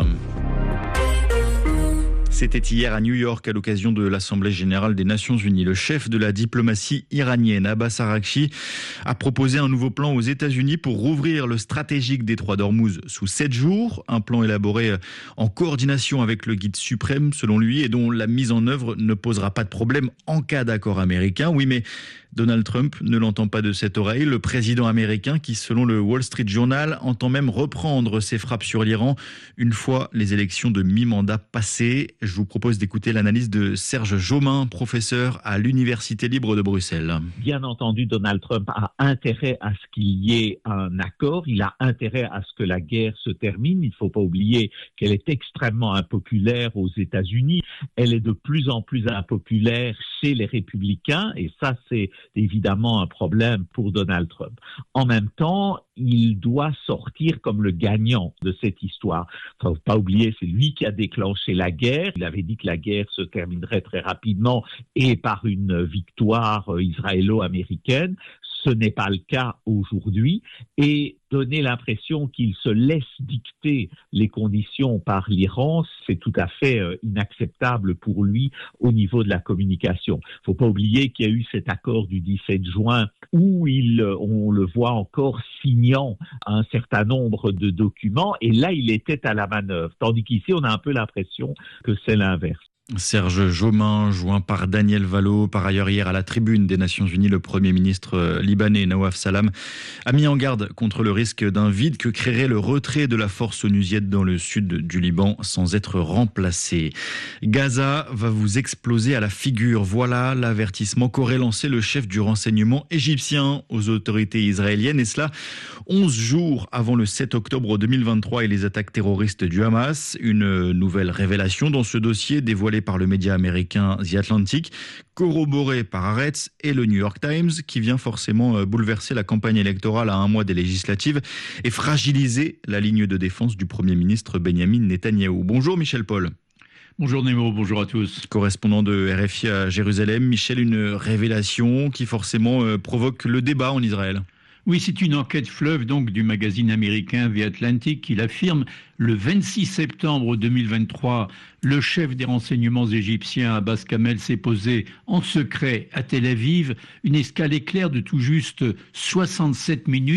C'était hier à New York à l'occasion de l'Assemblée générale des Nations Unies. Le chef de la diplomatie iranienne, Abbas Araghchi, a proposé un nouveau plan aux États-Unis pour rouvrir le stratégique détroit d'Ormuz sous 7 jours. Un plan élaboré en coordination avec le guide suprême, selon lui, et dont la mise en œuvre ne posera pas de problème en cas d'accord américain. Oui, mais Donald Trump ne l'entend pas de cette oreille. Le président américain qui, selon le Wall Street Journal, entend même reprendre ses frappes sur l'Iran une fois les élections de mi-mandat passées. Je vous propose d'écouter l'analyse de Serge Jaumin, professeur à l'Université libre de Bruxelles. Bien entendu, Donald Trump a intérêt à ce qu'il y ait un accord. Il a intérêt à ce que la guerre se termine. Il ne faut pas oublier qu'elle est extrêmement impopulaire aux États-Unis. Elle est de plus en plus impopulaire chez les républicains et ça, c'est évidemment un problème pour Donald Trump. En même temps, il doit sortir comme le gagnant de cette histoire. Il ne faut pas oublier, c'est lui qui a déclenché la guerre. Il avait dit que la guerre se terminerait très rapidement et par une victoire israélo-américaine. Ce n'est pas le cas aujourd'hui et donner l'impression qu'il se laisse dicter les conditions par l'Iran, c'est tout à fait inacceptable pour lui au niveau de la communication. Il ne faut pas oublier qu'il y a eu cet accord du 17 juin où on le voit encore signant un certain nombre de documents et là il était à la manœuvre. Tandis qu'ici on a un peu l'impression que c'est l'inverse. Serge Jaumin, joint par Daniel Valo. Par ailleurs, hier à la tribune des Nations Unies, le Premier ministre libanais Nawaf Salam a mis en garde contre le risque d'un vide que créerait le retrait de la force onusienne dans le sud du Liban sans être remplacé. Gaza va vous exploser à la figure. Voilà l'avertissement qu'aurait lancé le chef du renseignement égyptien aux autorités israéliennes. Et cela 11 jours avant le 7 octobre 2023 et les attaques terroristes du Hamas. Une nouvelle révélation dans ce dossier dévoilé par le média américain The Atlantic, corroboré par Haaretz et le New York Times, qui vient forcément bouleverser la campagne électorale à un mois des législatives et fragiliser la ligne de défense du Premier ministre Benyamin Netanyahou. Bonjour Michel Paul. Bonjour Nemo, bonjour à tous. Correspondant de RFI à Jérusalem, Michel, une révélation qui forcément provoque le débat en Israël. Oui, c'est une enquête fleuve donc du magazine américain The Atlantic qui l'affirme. Le 26 septembre 2023, le chef des renseignements égyptiens Abbas Kamel s'est posé en secret à Tel Aviv. Une escale éclair de tout juste 67 minutes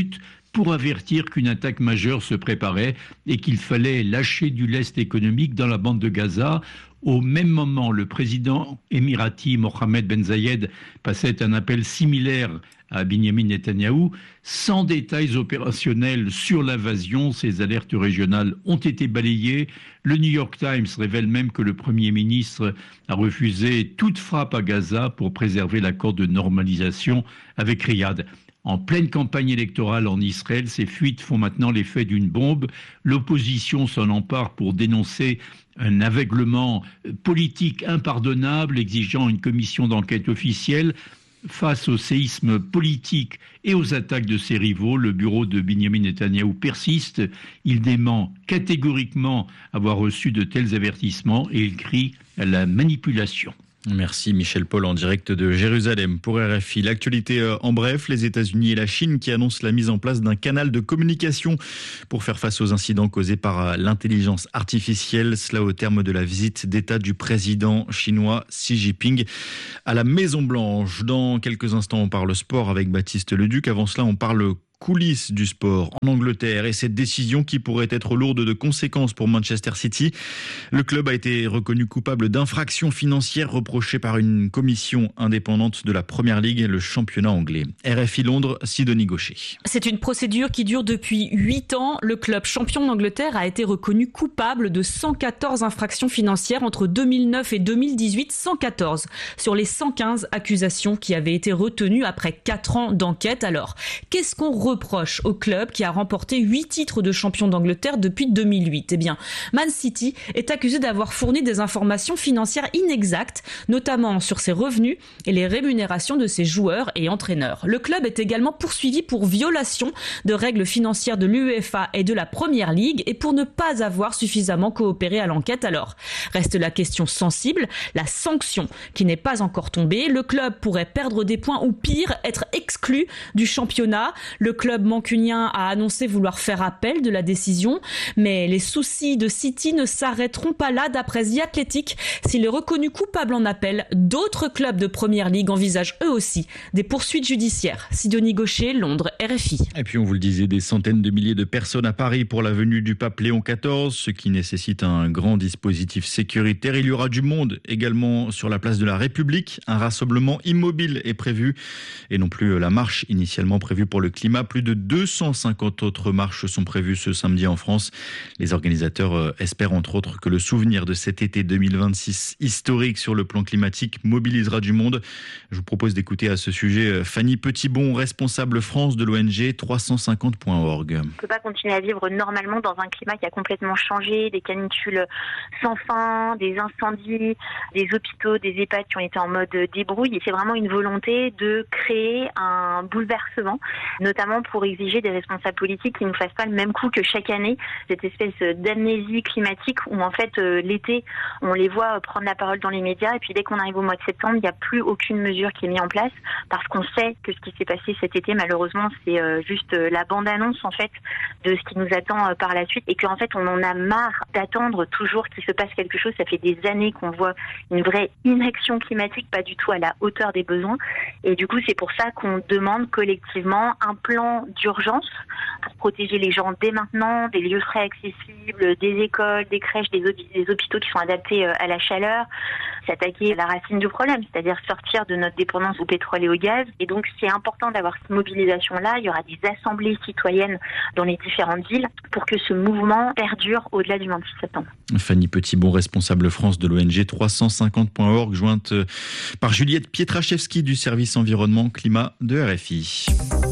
pour avertir qu'une attaque majeure se préparait et qu'il fallait lâcher du lest économique dans la bande de Gaza. Au même moment, le président émirati Mohamed Ben Zayed passait un appel similaire à Benjamin Netanyahou, sans détails opérationnels sur l'invasion. Ces alertes régionales ont été balayées. Le New York Times révèle même que le Premier ministre a refusé toute frappe à Gaza pour préserver l'accord de normalisation avec Riyad. En pleine campagne électorale en Israël, ces fuites font maintenant l'effet d'une bombe. L'opposition s'en empare pour dénoncer un aveuglement politique impardonnable, exigeant une commission d'enquête officielle. Face au séisme politique et aux attaques de ses rivaux, le bureau de Benjamin Netanyahou persiste. Il dément catégoriquement avoir reçu de tels avertissements et il crie à la manipulation. Merci Michel Paul en direct de Jérusalem pour RFI. L'actualité en bref, les États-Unis et la Chine qui annoncent la mise en place d'un canal de communication pour faire face aux incidents causés par l'intelligence artificielle. Cela au terme de la visite d'État du président chinois Xi Jinping à la Maison-Blanche. Dans quelques instants, on parle sport avec Baptiste Leduc. Avant cela, on parle coulisses du sport en Angleterre et cette décision qui pourrait être lourde de conséquences pour Manchester City. Le club a été reconnu coupable d'infractions financières reprochées par une commission indépendante de la Premier League, le championnat anglais. RFI Londres, Sidonie Gaucher. C'est une procédure qui dure depuis 8 ans. Le club champion d'Angleterre a été reconnu coupable de 114 infractions financières entre 2009 et 2018, 114 sur les 115 accusations qui avaient été retenues après 4 ans d'enquête. Alors, qu'est-ce qu'on reproche au club qui a remporté 8 titres de champion d'Angleterre depuis 2008. Eh bien, Man City est accusé d'avoir fourni des informations financières inexactes, notamment sur ses revenus et les rémunérations de ses joueurs et entraîneurs. Le club est également poursuivi pour violation de règles financières de l'UEFA et de la Premier League et pour ne pas avoir suffisamment coopéré à l'enquête. Alors, reste la question sensible, la sanction qui n'est pas encore tombée. Le club pourrait perdre des points ou pire, être exclu du championnat. Le club mancunien a annoncé vouloir faire appel de la décision, mais les soucis de City ne s'arrêteront pas là. D'après The Athletic, s'il est reconnu coupable en appel, d'autres clubs de Première Ligue envisagent eux aussi des poursuites judiciaires. Sidonie Gaucher, Londres, RFI. Et puis on vous le disait, des centaines de milliers de personnes à Paris pour la venue du pape Léon XIV, ce qui nécessite un grand dispositif sécuritaire. Il y aura du monde également sur la place de la République. Un rassemblement immobile est prévu et non plus la marche initialement prévue pour le climat. Plus de 250 autres marches sont prévues ce samedi en France. Les organisateurs espèrent entre autres que le souvenir de cet été 2026 historique sur le plan climatique mobilisera du monde. Je vous propose d'écouter à ce sujet Fanny Petitbon, responsable France de l'ONG 350.org. On ne peut pas continuer à vivre normalement dans un climat qui a complètement changé, des canicules sans fin, des incendies, des hôpitaux, des EHPAD qui ont été en mode débrouille. Et c'est vraiment une volonté de créer un bouleversement, notamment pour exiger des responsables politiques qui ne nous fassent pas le même coup que chaque année, cette espèce d'amnésie climatique où en fait l'été on les voit prendre la parole dans les médias et puis dès qu'on arrive au mois de septembre il n'y a plus aucune mesure qui est mise en place parce qu'on sait que ce qui s'est passé cet été malheureusement c'est juste la bande-annonce en fait de ce qui nous attend par la suite et qu'en fait on en a marre d'attendre toujours qu'il se passe quelque chose. Ça fait des années qu'on voit une vraie inaction climatique pas du tout à la hauteur des besoins et du coup c'est pour ça qu'on demande collectivement un plan d'urgence pour protéger les gens dès maintenant, des lieux frais accessibles, des écoles, des crèches, des hôpitaux qui sont adaptés à la chaleur, s'attaquer à la racine du problème, c'est-à-dire sortir de notre dépendance au pétrole et au gaz. Et donc c'est important d'avoir cette mobilisation-là. Il y aura des assemblées citoyennes dans les différentes villes pour que ce mouvement perdure au-delà du 26 septembre. Fanny Petitbon, responsable France de l'ONG 350.org, jointe par Juliette Pietraszewski du service environnement climat de RFI.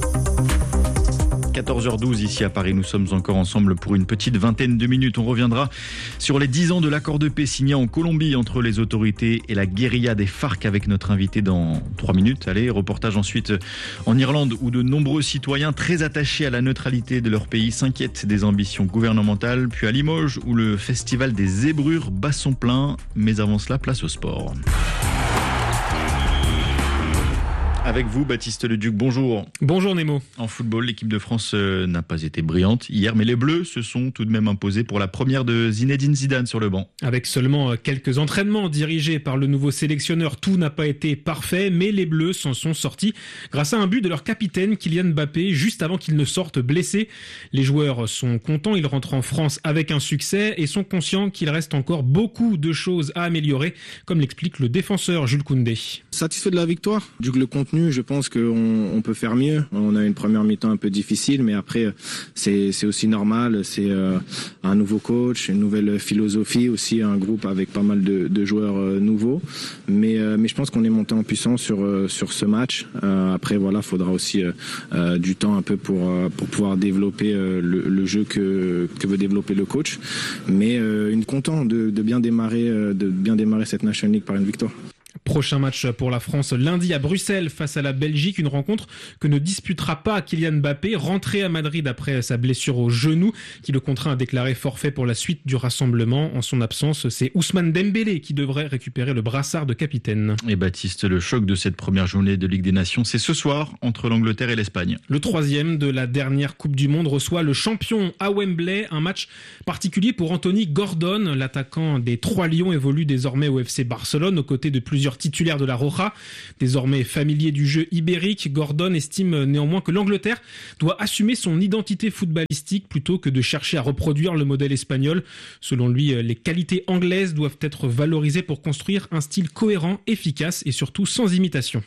14h12 ici à Paris, nous sommes encore ensemble pour une petite vingtaine de minutes. On reviendra sur les 10 ans de l'accord de paix signé en Colombie entre les autorités et la guérilla des FARC avec notre invité dans 3 minutes. Allez, reportage ensuite en Irlande où de nombreux citoyens très attachés à la neutralité de leur pays s'inquiètent des ambitions gouvernementales. Puis à Limoges où le festival des zébrures bat son plein. Mais avant cela, place au sport. Avec vous, Baptiste Leduc, bonjour. Bonjour Nemo. En football, l'équipe de France n'a pas été brillante hier, mais les Bleus se sont tout de même imposés pour la première de Zinedine Zidane sur le banc. Avec seulement quelques entraînements dirigés par le nouveau sélectionneur, tout n'a pas été parfait, mais les Bleus s'en sont sortis grâce à un but de leur capitaine Kylian Mbappé, juste avant qu'il ne sorte blessé. Les joueurs sont contents, ils rentrent en France avec un succès et sont conscients qu'il reste encore beaucoup de choses à améliorer, comme l'explique le défenseur Jules Koundé. Satisfait de la victoire, du coup le contenu, je pense qu'on peut faire mieux. On a une première mi-temps un peu difficile, mais après c'est aussi normal. C'est un nouveau coach, une nouvelle philosophie, aussi un groupe avec pas mal de joueurs nouveaux. Mais je pense qu'on est monté en puissance sur ce match. Après voilà, faudra aussi du temps un peu pour pouvoir développer le jeu que veut développer le coach. Mais content de bien démarrer cette National League par une victoire. Prochain match pour la France lundi à Bruxelles face à la Belgique, une rencontre que ne disputera pas Kylian Mbappé, rentré à Madrid après sa blessure au genou qui le contraint à déclarer forfait pour la suite du rassemblement. En son absence, c'est Ousmane Dembélé qui devrait récupérer le brassard de capitaine. Et Baptiste, le choc de cette première journée de Ligue des Nations, c'est ce soir entre l'Angleterre et l'Espagne. Le troisième de la dernière Coupe du Monde reçoit le champion à Wembley, un match particulier pour Anthony Gordon. L'attaquant des Trois Lions évolue désormais au FC Barcelone aux côtés de plusieurs titulaire de la Roja. Désormais familier du jeu ibérique, Gordon estime néanmoins que l'Angleterre doit assumer son identité footballistique plutôt que de chercher à reproduire le modèle espagnol. Selon lui, les qualités anglaises doivent être valorisées pour construire un style cohérent, efficace et surtout sans imitation.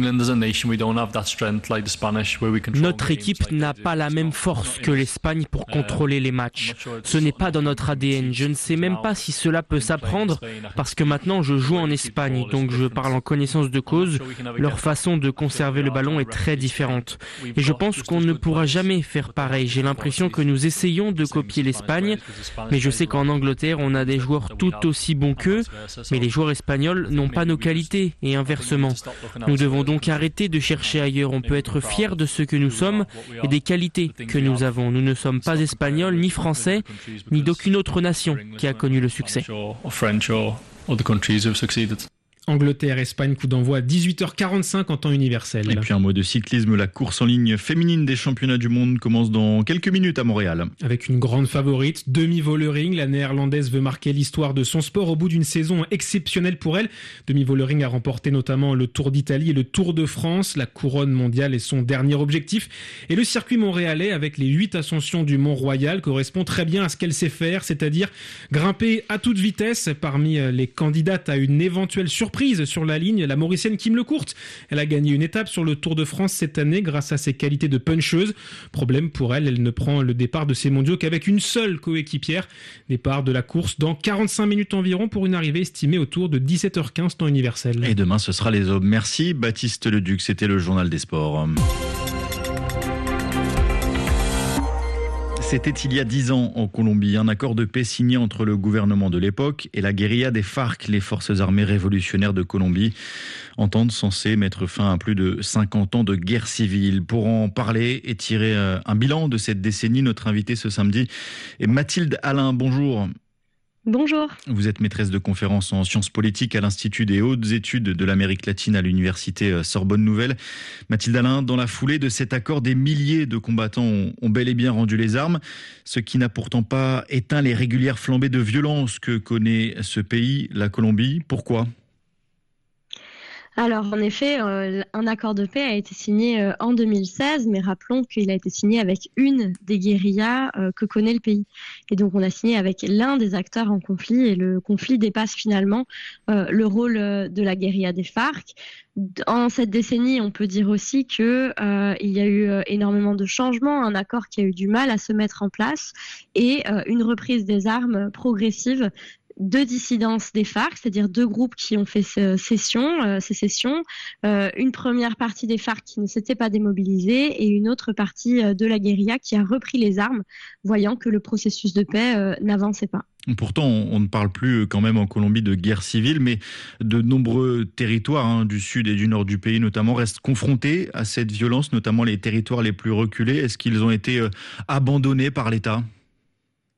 Notre équipe n'a pas la même force que l'Espagne pour contrôler les matchs. Ce n'est pas dans notre ADN. Je ne sais même pas si cela peut s'apprendre parce que maintenant je joue en Espagne, donc je parle en connaissance de cause. Leur façon de conserver le ballon est très différente. Et je pense qu'on ne pourra jamais faire pareil. J'ai l'impression que nous essayons de copier l'Espagne, mais je sais qu'en Angleterre, on a des joueurs tout aussi bons qu'eux, mais les joueurs espagnols n'ont pas nos qualités et inversement. Nous devons donc arrêter de chercher ailleurs. On peut être fier de ce que nous sommes et des qualités que nous avons. Nous ne sommes pas espagnols, ni français, ni d'aucune autre nation qui a connu le succès. Angleterre-Espagne, coup d'envoi à 18h45 en temps universel. Et puis un mot de cyclisme, la course en ligne féminine des championnats du monde commence dans quelques minutes à Montréal. Avec une grande favorite, Demi Vollering, la néerlandaise veut marquer l'histoire de son sport au bout d'une saison exceptionnelle pour elle. Demi Vollering a remporté notamment le Tour d'Italie et le Tour de France. La couronne mondiale est son dernier objectif. Et le circuit montréalais, avec les 8 ascensions du Mont-Royal, correspond très bien à ce qu'elle sait faire, c'est-à-dire grimper à toute vitesse. Parmi les candidates à une éventuelle surprise sur la ligne, la Mauricienne Kim Lecourt. Elle a gagné une étape sur le Tour de France cette année grâce à ses qualités de puncheuse. Problème pour elle, elle ne prend le départ de ces mondiaux qu'avec une seule coéquipière. Départ de la course dans 45 minutes environ pour une arrivée estimée autour de 17h15 temps universel. Et demain, ce sera les hommes. Merci Baptiste Leduc, c'était le journal des sports. C'était il y a 10 ans en Colombie, un accord de paix signé entre le gouvernement de l'époque et la guérilla des FARC, les forces armées révolutionnaires de Colombie. Entente censée mettre fin à plus de 50 ans de guerre civile. Pour en parler et tirer un bilan de cette décennie, notre invitée ce samedi est Mathilde Alain. Bonjour. Bonjour. Vous êtes maîtresse de conférences en sciences politiques à l'Institut des hautes études de l'Amérique latine à l'université Sorbonne Nouvelle. Mathilde Alain, dans la foulée de cet accord, des milliers de combattants ont bel et bien rendu les armes, ce qui n'a pourtant pas éteint les régulières flambées de violence que connaît ce pays, la Colombie. Pourquoi ? Alors, en effet, un accord de paix a été signé en 2016, mais rappelons qu'il a été signé avec une des guérillas que connaît le pays. Et donc, on a signé avec l'un des acteurs en conflit, et le conflit dépasse finalement le rôle de la guérilla des FARC. En cette décennie, on peut dire aussi que il y a eu énormément de changements, un accord qui a eu du mal à se mettre en place, et une reprise des armes progressive deux dissidences des FARC, c'est-à-dire deux groupes qui ont fait sécession, une première partie des FARC qui ne s'était pas démobilisée et une autre partie de la guérilla qui a repris les armes, voyant que le processus de paix n'avançait pas. Pourtant, on ne parle plus quand même en Colombie de guerre civile, mais de nombreux territoires du sud et du nord du pays notamment restent confrontés à cette violence, notamment les territoires les plus reculés. Est-ce qu'ils ont été abandonnés par l'État ?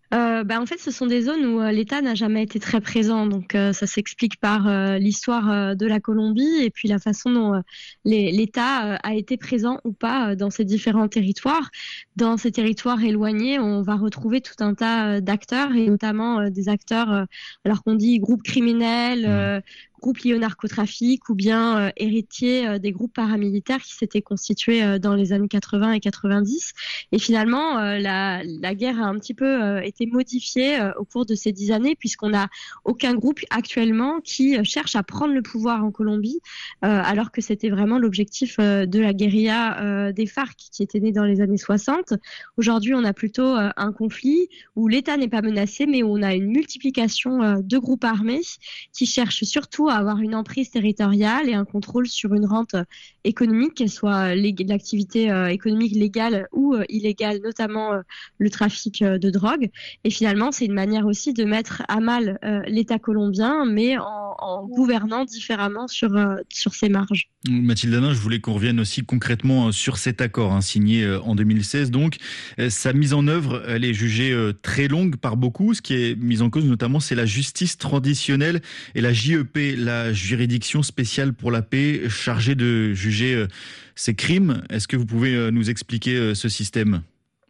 En fait, ce sont des zones où l'État n'a jamais été très présent. Donc, ça s'explique par l'histoire de la Colombie et puis la façon dont l'État a été présent ou pas dans ces différents territoires. Dans ces territoires éloignés, on va retrouver tout un tas d'acteurs et notamment des acteurs, alors qu'on dit groupes criminels, groupes liés au narcotrafic ou bien héritiers des groupes paramilitaires qui s'étaient constitués dans les années 80 et 90. Et finalement, la guerre a un petit peu été modifiée au cours de ces 10 années puisqu'on n'a aucun groupe actuellement qui cherche à prendre le pouvoir en Colombie, alors que c'était vraiment l'objectif de la guérilla des FARC qui était née dans les années 60. Aujourd'hui, on a plutôt un conflit où l'État n'est pas menacé, mais où on a une multiplication de groupes armés qui cherchent surtout à avoir une emprise territoriale et un contrôle sur une rente économique, qu'elle soit l'activité économique légale ou illégale, notamment le trafic de drogue. Et finalement, c'est une manière aussi de mettre à mal l'État colombien, mais en gouvernant différemment sur ses marges. Mathilde Alain, je voulais qu'on revienne aussi concrètement sur cet accord signé en 2016. Donc, sa mise en œuvre, elle est jugée très longue par beaucoup. Ce qui est mis en cause notamment, c'est la justice traditionnelle et la JEP, la juridiction spéciale pour la paix, chargée de juger ces crimes. Est-ce que vous pouvez nous expliquer ce système ?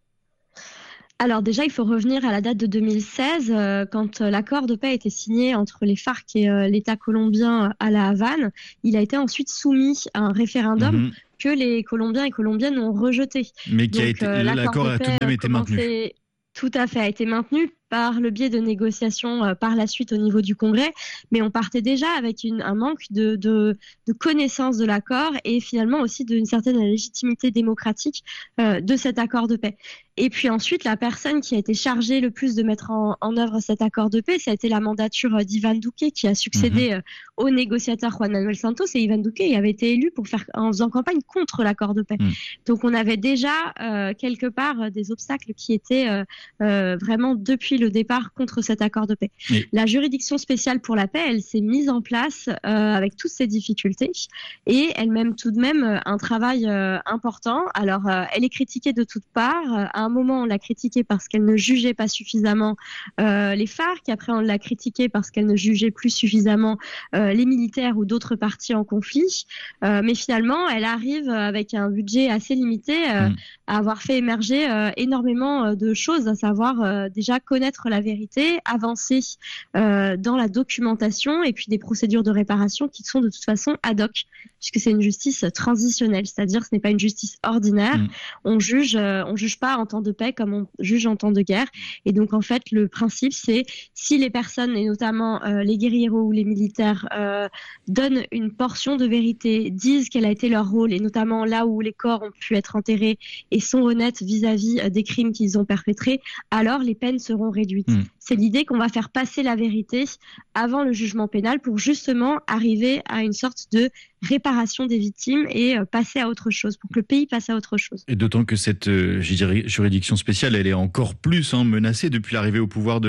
Alors déjà, il faut revenir à la date de 2016, quand l'accord de paix a été signé entre les FARC et l'État colombien à La Havane. Il a été ensuite soumis à un référendum que les Colombiens et Colombiennes ont rejeté. Mais l'accord a tout de même été maintenu. Tout à fait, a été maintenu par le biais de négociations par la suite au niveau du Congrès, mais on partait déjà avec un manque de connaissance de l'accord et finalement aussi d'une certaine légitimité démocratique de cet accord de paix. Et puis ensuite, la personne qui a été chargée le plus de mettre en œuvre cet accord de paix, ça a été la mandature d'Ivan Duque qui a succédé au négociateur Juan Manuel Santos. Et Ivan Duque avait été élu en faisant campagne contre l'accord de paix. Donc on avait déjà quelque part des obstacles qui étaient vraiment depuis le départ contre cet accord de paix. La juridiction spéciale pour la paix, elle s'est mise en place avec toutes ces difficultés et elle mène tout de même un travail important. Alors, elle est critiquée de toutes parts. À un moment, on l'a critiquée parce qu'elle ne jugeait pas suffisamment les FARC. Après, on l'a critiquée parce qu'elle ne jugeait plus suffisamment les militaires ou d'autres partis en conflit. Mais finalement, elle arrive avec un budget assez limité à avoir fait émerger énormément de choses, à savoir déjà connaître la vérité, avancer dans la documentation et puis des procédures de réparation qui sont de toute façon ad hoc, puisque c'est une justice transitionnelle, c'est-à-dire ce n'est pas une justice ordinaire. On juge pas en temps de paix comme on juge en temps de guerre. Et donc en fait, le principe c'est si les personnes et notamment les guérilleros ou les militaires donnent une portion de vérité, disent quel a été leur rôle et notamment là où les corps ont pu être enterrés et sont honnêtes vis-à-vis des crimes qu'ils ont perpétrés, alors les peines seront réduites. C'est l'idée qu'on va faire passer la vérité avant le jugement pénal pour justement arriver à une sorte de réparation des victimes et passer à autre chose, pour que le pays passe à autre chose. Et d'autant que cette juridiction spéciale, elle est encore plus menacée depuis l'arrivée au pouvoir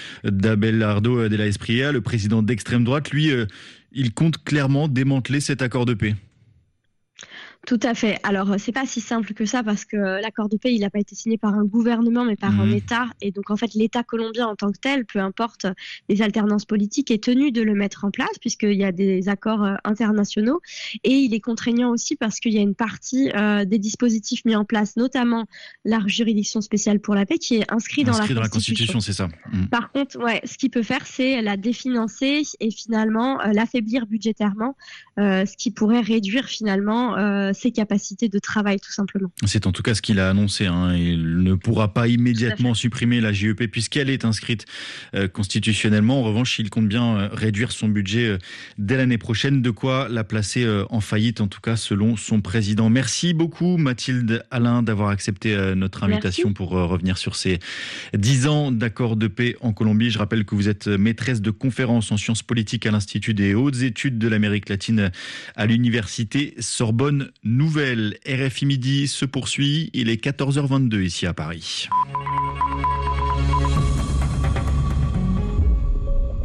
d'Abelardo de la Espriella, le président d'extrême droite. Lui, il compte clairement démanteler cet accord de paix. Tout à fait. Alors, c'est pas si simple que ça parce que l'accord de paix, il n'a pas été signé par un gouvernement, mais par un État. Et donc, en fait, l'État colombien en tant que tel, peu importe les alternances politiques, est tenu de le mettre en place puisqu'il y a des accords internationaux. Et il est contraignant aussi parce qu'il y a une partie des dispositifs mis en place, notamment la juridiction spéciale pour la paix, qui est inscrite dans la Constitution. C'est ça. Par contre, ce qu'il peut faire, c'est la définancer et finalement l'affaiblir budgétairement, ce qui pourrait réduire finalement ses capacités de travail, tout simplement. C'est en tout cas ce qu'il a annoncé. Il ne pourra pas immédiatement supprimer la JEP puisqu'elle est inscrite constitutionnellement. En revanche, il compte bien réduire son budget dès l'année prochaine, de quoi la placer en faillite, en tout cas selon son président. Merci beaucoup Mathilde Alain d'avoir accepté notre invitation pour revenir sur ces 10 ans d'accord de paix en Colombie. Je rappelle que vous êtes maîtresse de conférences en sciences politiques à l'Institut des hautes études de l'Amérique latine à l'Université Sorbonne Nouvelle. RFI Midi se poursuit, il est 14h22 ici à Paris.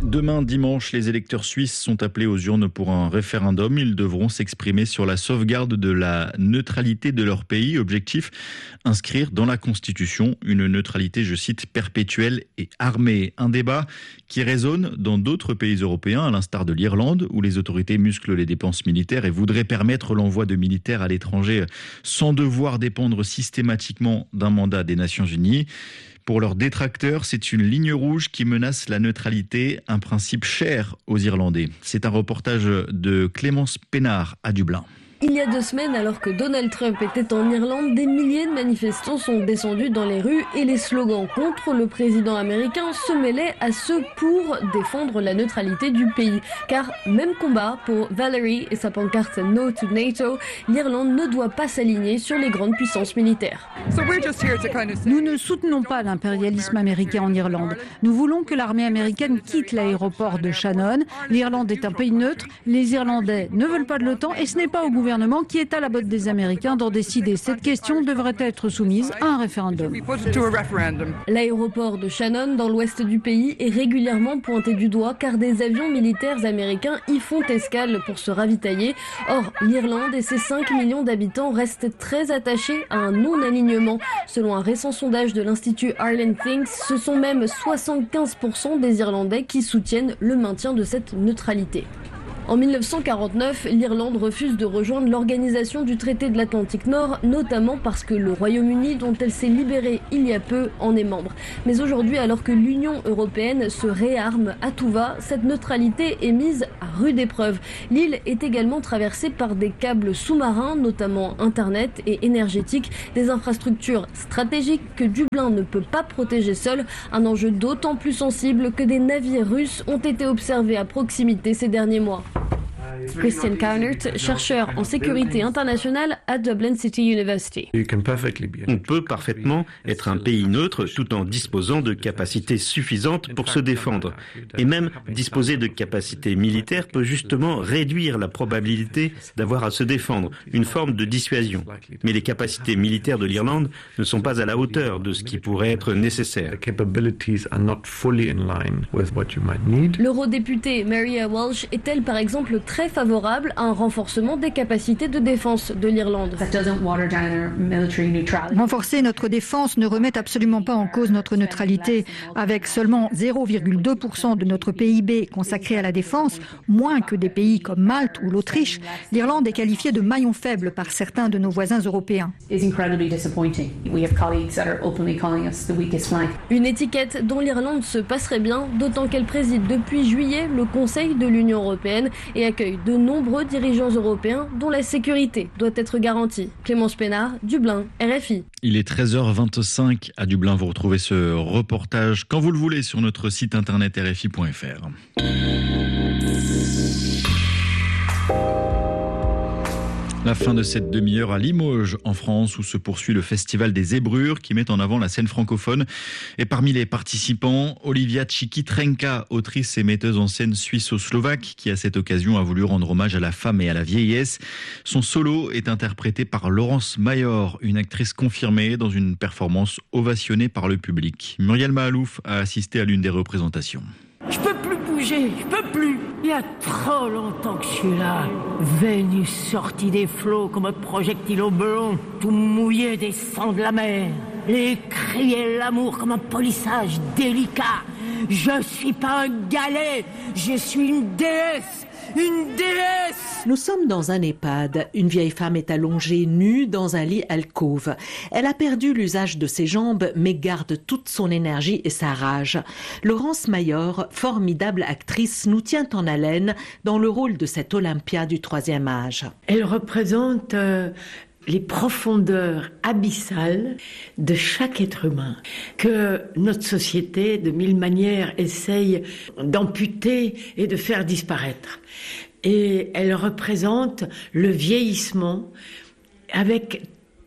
Demain, dimanche, les électeurs suisses sont appelés aux urnes pour un référendum. Ils devront s'exprimer sur la sauvegarde de la neutralité de leur pays. Objectif, inscrire dans la Constitution une neutralité, je cite, perpétuelle et armée. Un débat qui résonne dans d'autres pays européens, à l'instar de l'Irlande, où les autorités musclent les dépenses militaires et voudraient permettre l'envoi de militaires à l'étranger sans devoir dépendre systématiquement d'un mandat des Nations Unies. Pour leurs détracteurs, c'est une ligne rouge qui menace la neutralité, un principe cher aux Irlandais. C'est un reportage de Clémence Pénard à Dublin. Il y a 2 semaines, alors que Donald Trump était en Irlande, des milliers de manifestants sont descendus dans les rues et les slogans contre le président américain se mêlaient à ceux pour défendre la neutralité du pays. Car même combat pour Valerie et sa pancarte No to NATO, l'Irlande ne doit pas s'aligner sur les grandes puissances militaires. Nous ne soutenons pas l'impérialisme américain en Irlande. Nous voulons que l'armée américaine quitte l'aéroport de Shannon. L'Irlande est un pays neutre, les Irlandais ne veulent pas de l'OTAN et ce n'est pas au gouvernement qui est à la botte des Américains d'en décider. Cette question devrait être soumise à un référendum. L'aéroport de Shannon, dans l'ouest du pays, est régulièrement pointé du doigt car des avions militaires américains y font escale pour se ravitailler. Or, l'Irlande et ses 5 millions d'habitants restent très attachés à un non-alignement. Selon un récent sondage de l'Institut Ireland Thinks, ce sont même 75% des Irlandais qui soutiennent le maintien de cette neutralité. En 1949, l'Irlande refuse de rejoindre l'organisation du traité de l'Atlantique Nord, notamment parce que le Royaume-Uni, dont elle s'est libérée il y a peu, en est membre. Mais aujourd'hui, alors que l'Union européenne se réarme à tout va, cette neutralité est mise à rude épreuve. L'île est également traversée par des câbles sous-marins, notamment Internet et énergétique, des infrastructures stratégiques que Dublin ne peut pas protéger seul, un enjeu d'autant plus sensible que des navires russes ont été observés à proximité ces derniers mois. Christian Kaunert, chercheur en sécurité internationale à Dublin City University. On peut parfaitement être un pays neutre tout en disposant de capacités suffisantes pour se défendre. Et même disposer de capacités militaires peut justement réduire la probabilité d'avoir à se défendre, une forme de dissuasion. Mais les capacités militaires de l'Irlande ne sont pas à la hauteur de ce qui pourrait être nécessaire. L'eurodéputée Maria Walsh est-elle par exemple très favorable à un renforcement des capacités de défense de l'Irlande? Renforcer notre défense ne remet absolument pas en cause notre neutralité. Avec seulement 0,2% de notre PIB consacré à la défense, moins que des pays comme Malte ou l'Autriche, l'Irlande est qualifiée de maillon faible par certains de nos voisins européens. Une étiquette dont l'Irlande se passerait bien, d'autant qu'elle préside depuis juillet le Conseil de l'Union européenne et accueille de nombreux dirigeants européens dont la sécurité doit être garantie. Clémence Pénard, Dublin, RFI. Il est 13h25 à Dublin. Vous retrouvez ce reportage quand vous le voulez sur notre site internet rfi.fr. La fin de cette demi-heure à Limoges, en France, où se poursuit le Festival des Zébrures qui met en avant la scène francophone. Et parmi les participants, Olivia Tchiki-Trenka, autrice et metteuse en scène suisse-slovaque, qui à cette occasion a voulu rendre hommage à la femme et à la vieillesse. Son solo est interprété par Laurence Mayor, une actrice confirmée dans une performance ovationnée par le public. Muriel Mahalouf a assisté à l'une des représentations. Je peux plus bouger, je peux plus. Il y a trop longtemps que je suis là. Vénus sortie des flots comme un projectile au blond, tout mouillé des sangs de la mer. Les cris et l'amour comme un polissage délicat. Je suis pas un galet, je suis une déesse. Une déesse! Nous sommes dans un EHPAD. Une vieille femme est allongée nue dans un lit alcôve. Elle a perdu l'usage de ses jambes, mais garde toute son énergie et sa rage. Laurence Mayor, formidable actrice, nous tient en haleine dans le rôle de cette Olympia du troisième âge. Elle représente les profondeurs abyssales de chaque être humain, que notre société, de mille manières, essaye d'amputer et de faire disparaître. Et elle représente le vieillissement avec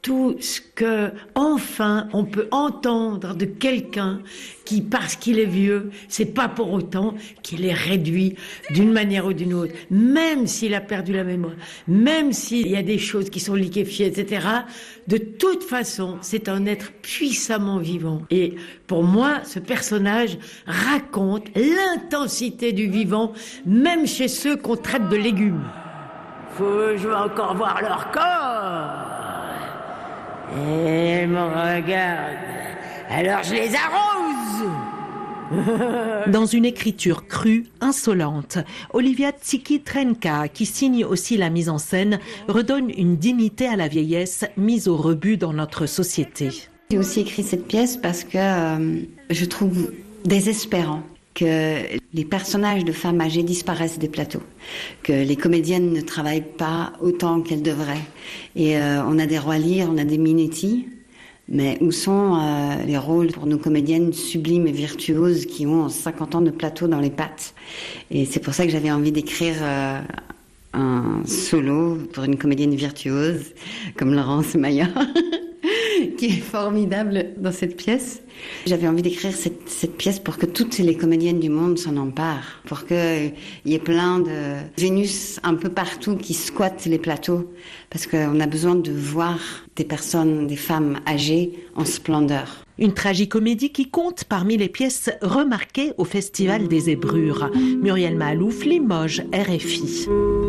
tout ce que, enfin, on peut entendre de quelqu'un qui, parce qu'il est vieux, c'est pas pour autant qu'il est réduit d'une manière ou d'une autre. Même s'il a perdu la mémoire, même s'il y a des choses qui sont liquéfiées, etc., de toute façon, c'est un être puissamment vivant. Et pour moi, ce personnage raconte l'intensité du vivant, même chez ceux qu'on traite de légumes. Je veux encore voir leur corps. Et ils me regardent. Alors je les arrose. Dans une écriture crue, insolente, Olivia Tsiki-Trenka, qui signe aussi la mise en scène, redonne une dignité à la vieillesse mise au rebut dans notre société. J'ai aussi écrit cette pièce parce que je trouve désespérant que les personnages de femmes âgées disparaissent des plateaux, que les comédiennes ne travaillent pas autant qu'elles devraient. Et on a des Roy Lear, on a des Minetti, mais où sont les rôles pour nos comédiennes sublimes et virtuoses qui ont 50 ans de plateau dans les pattes? Et c'est pour ça que j'avais envie d'écrire un solo pour une comédienne virtuose comme Laurence Maillard, qui est formidable dans cette pièce. J'avais envie d'écrire cette pièce pour que toutes les comédiennes du monde s'en emparent, pour qu'il y ait plein de Vénus un peu partout qui squattent les plateaux, parce qu'on a besoin de voir des personnes, des femmes âgées en splendeur. Une tragicomédie qui compte parmi les pièces remarquées au Festival des Zébrures. Muriel Mahalouf, Limoges, RFI.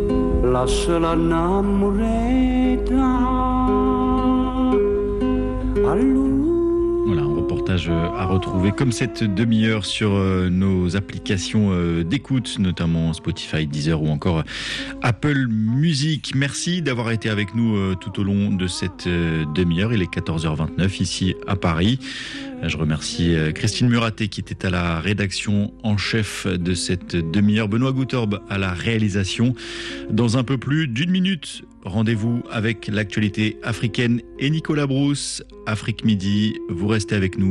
Voilà, un reportage à retrouver comme cette demi-heure sur nos applications d'écoute, notamment Spotify, Deezer ou encore Apple Music. Merci d'avoir été avec nous tout au long de cette demi-heure. Il est 14h29 ici à Paris. Je remercie Christine Muraté qui était à la rédaction en chef de cette demi-heure, Benoît Goutorbe à la réalisation. Dans un peu plus d'une minute, rendez-vous avec l'actualité africaine et Nicolas Brousse, Afrique Midi. Vous restez avec nous.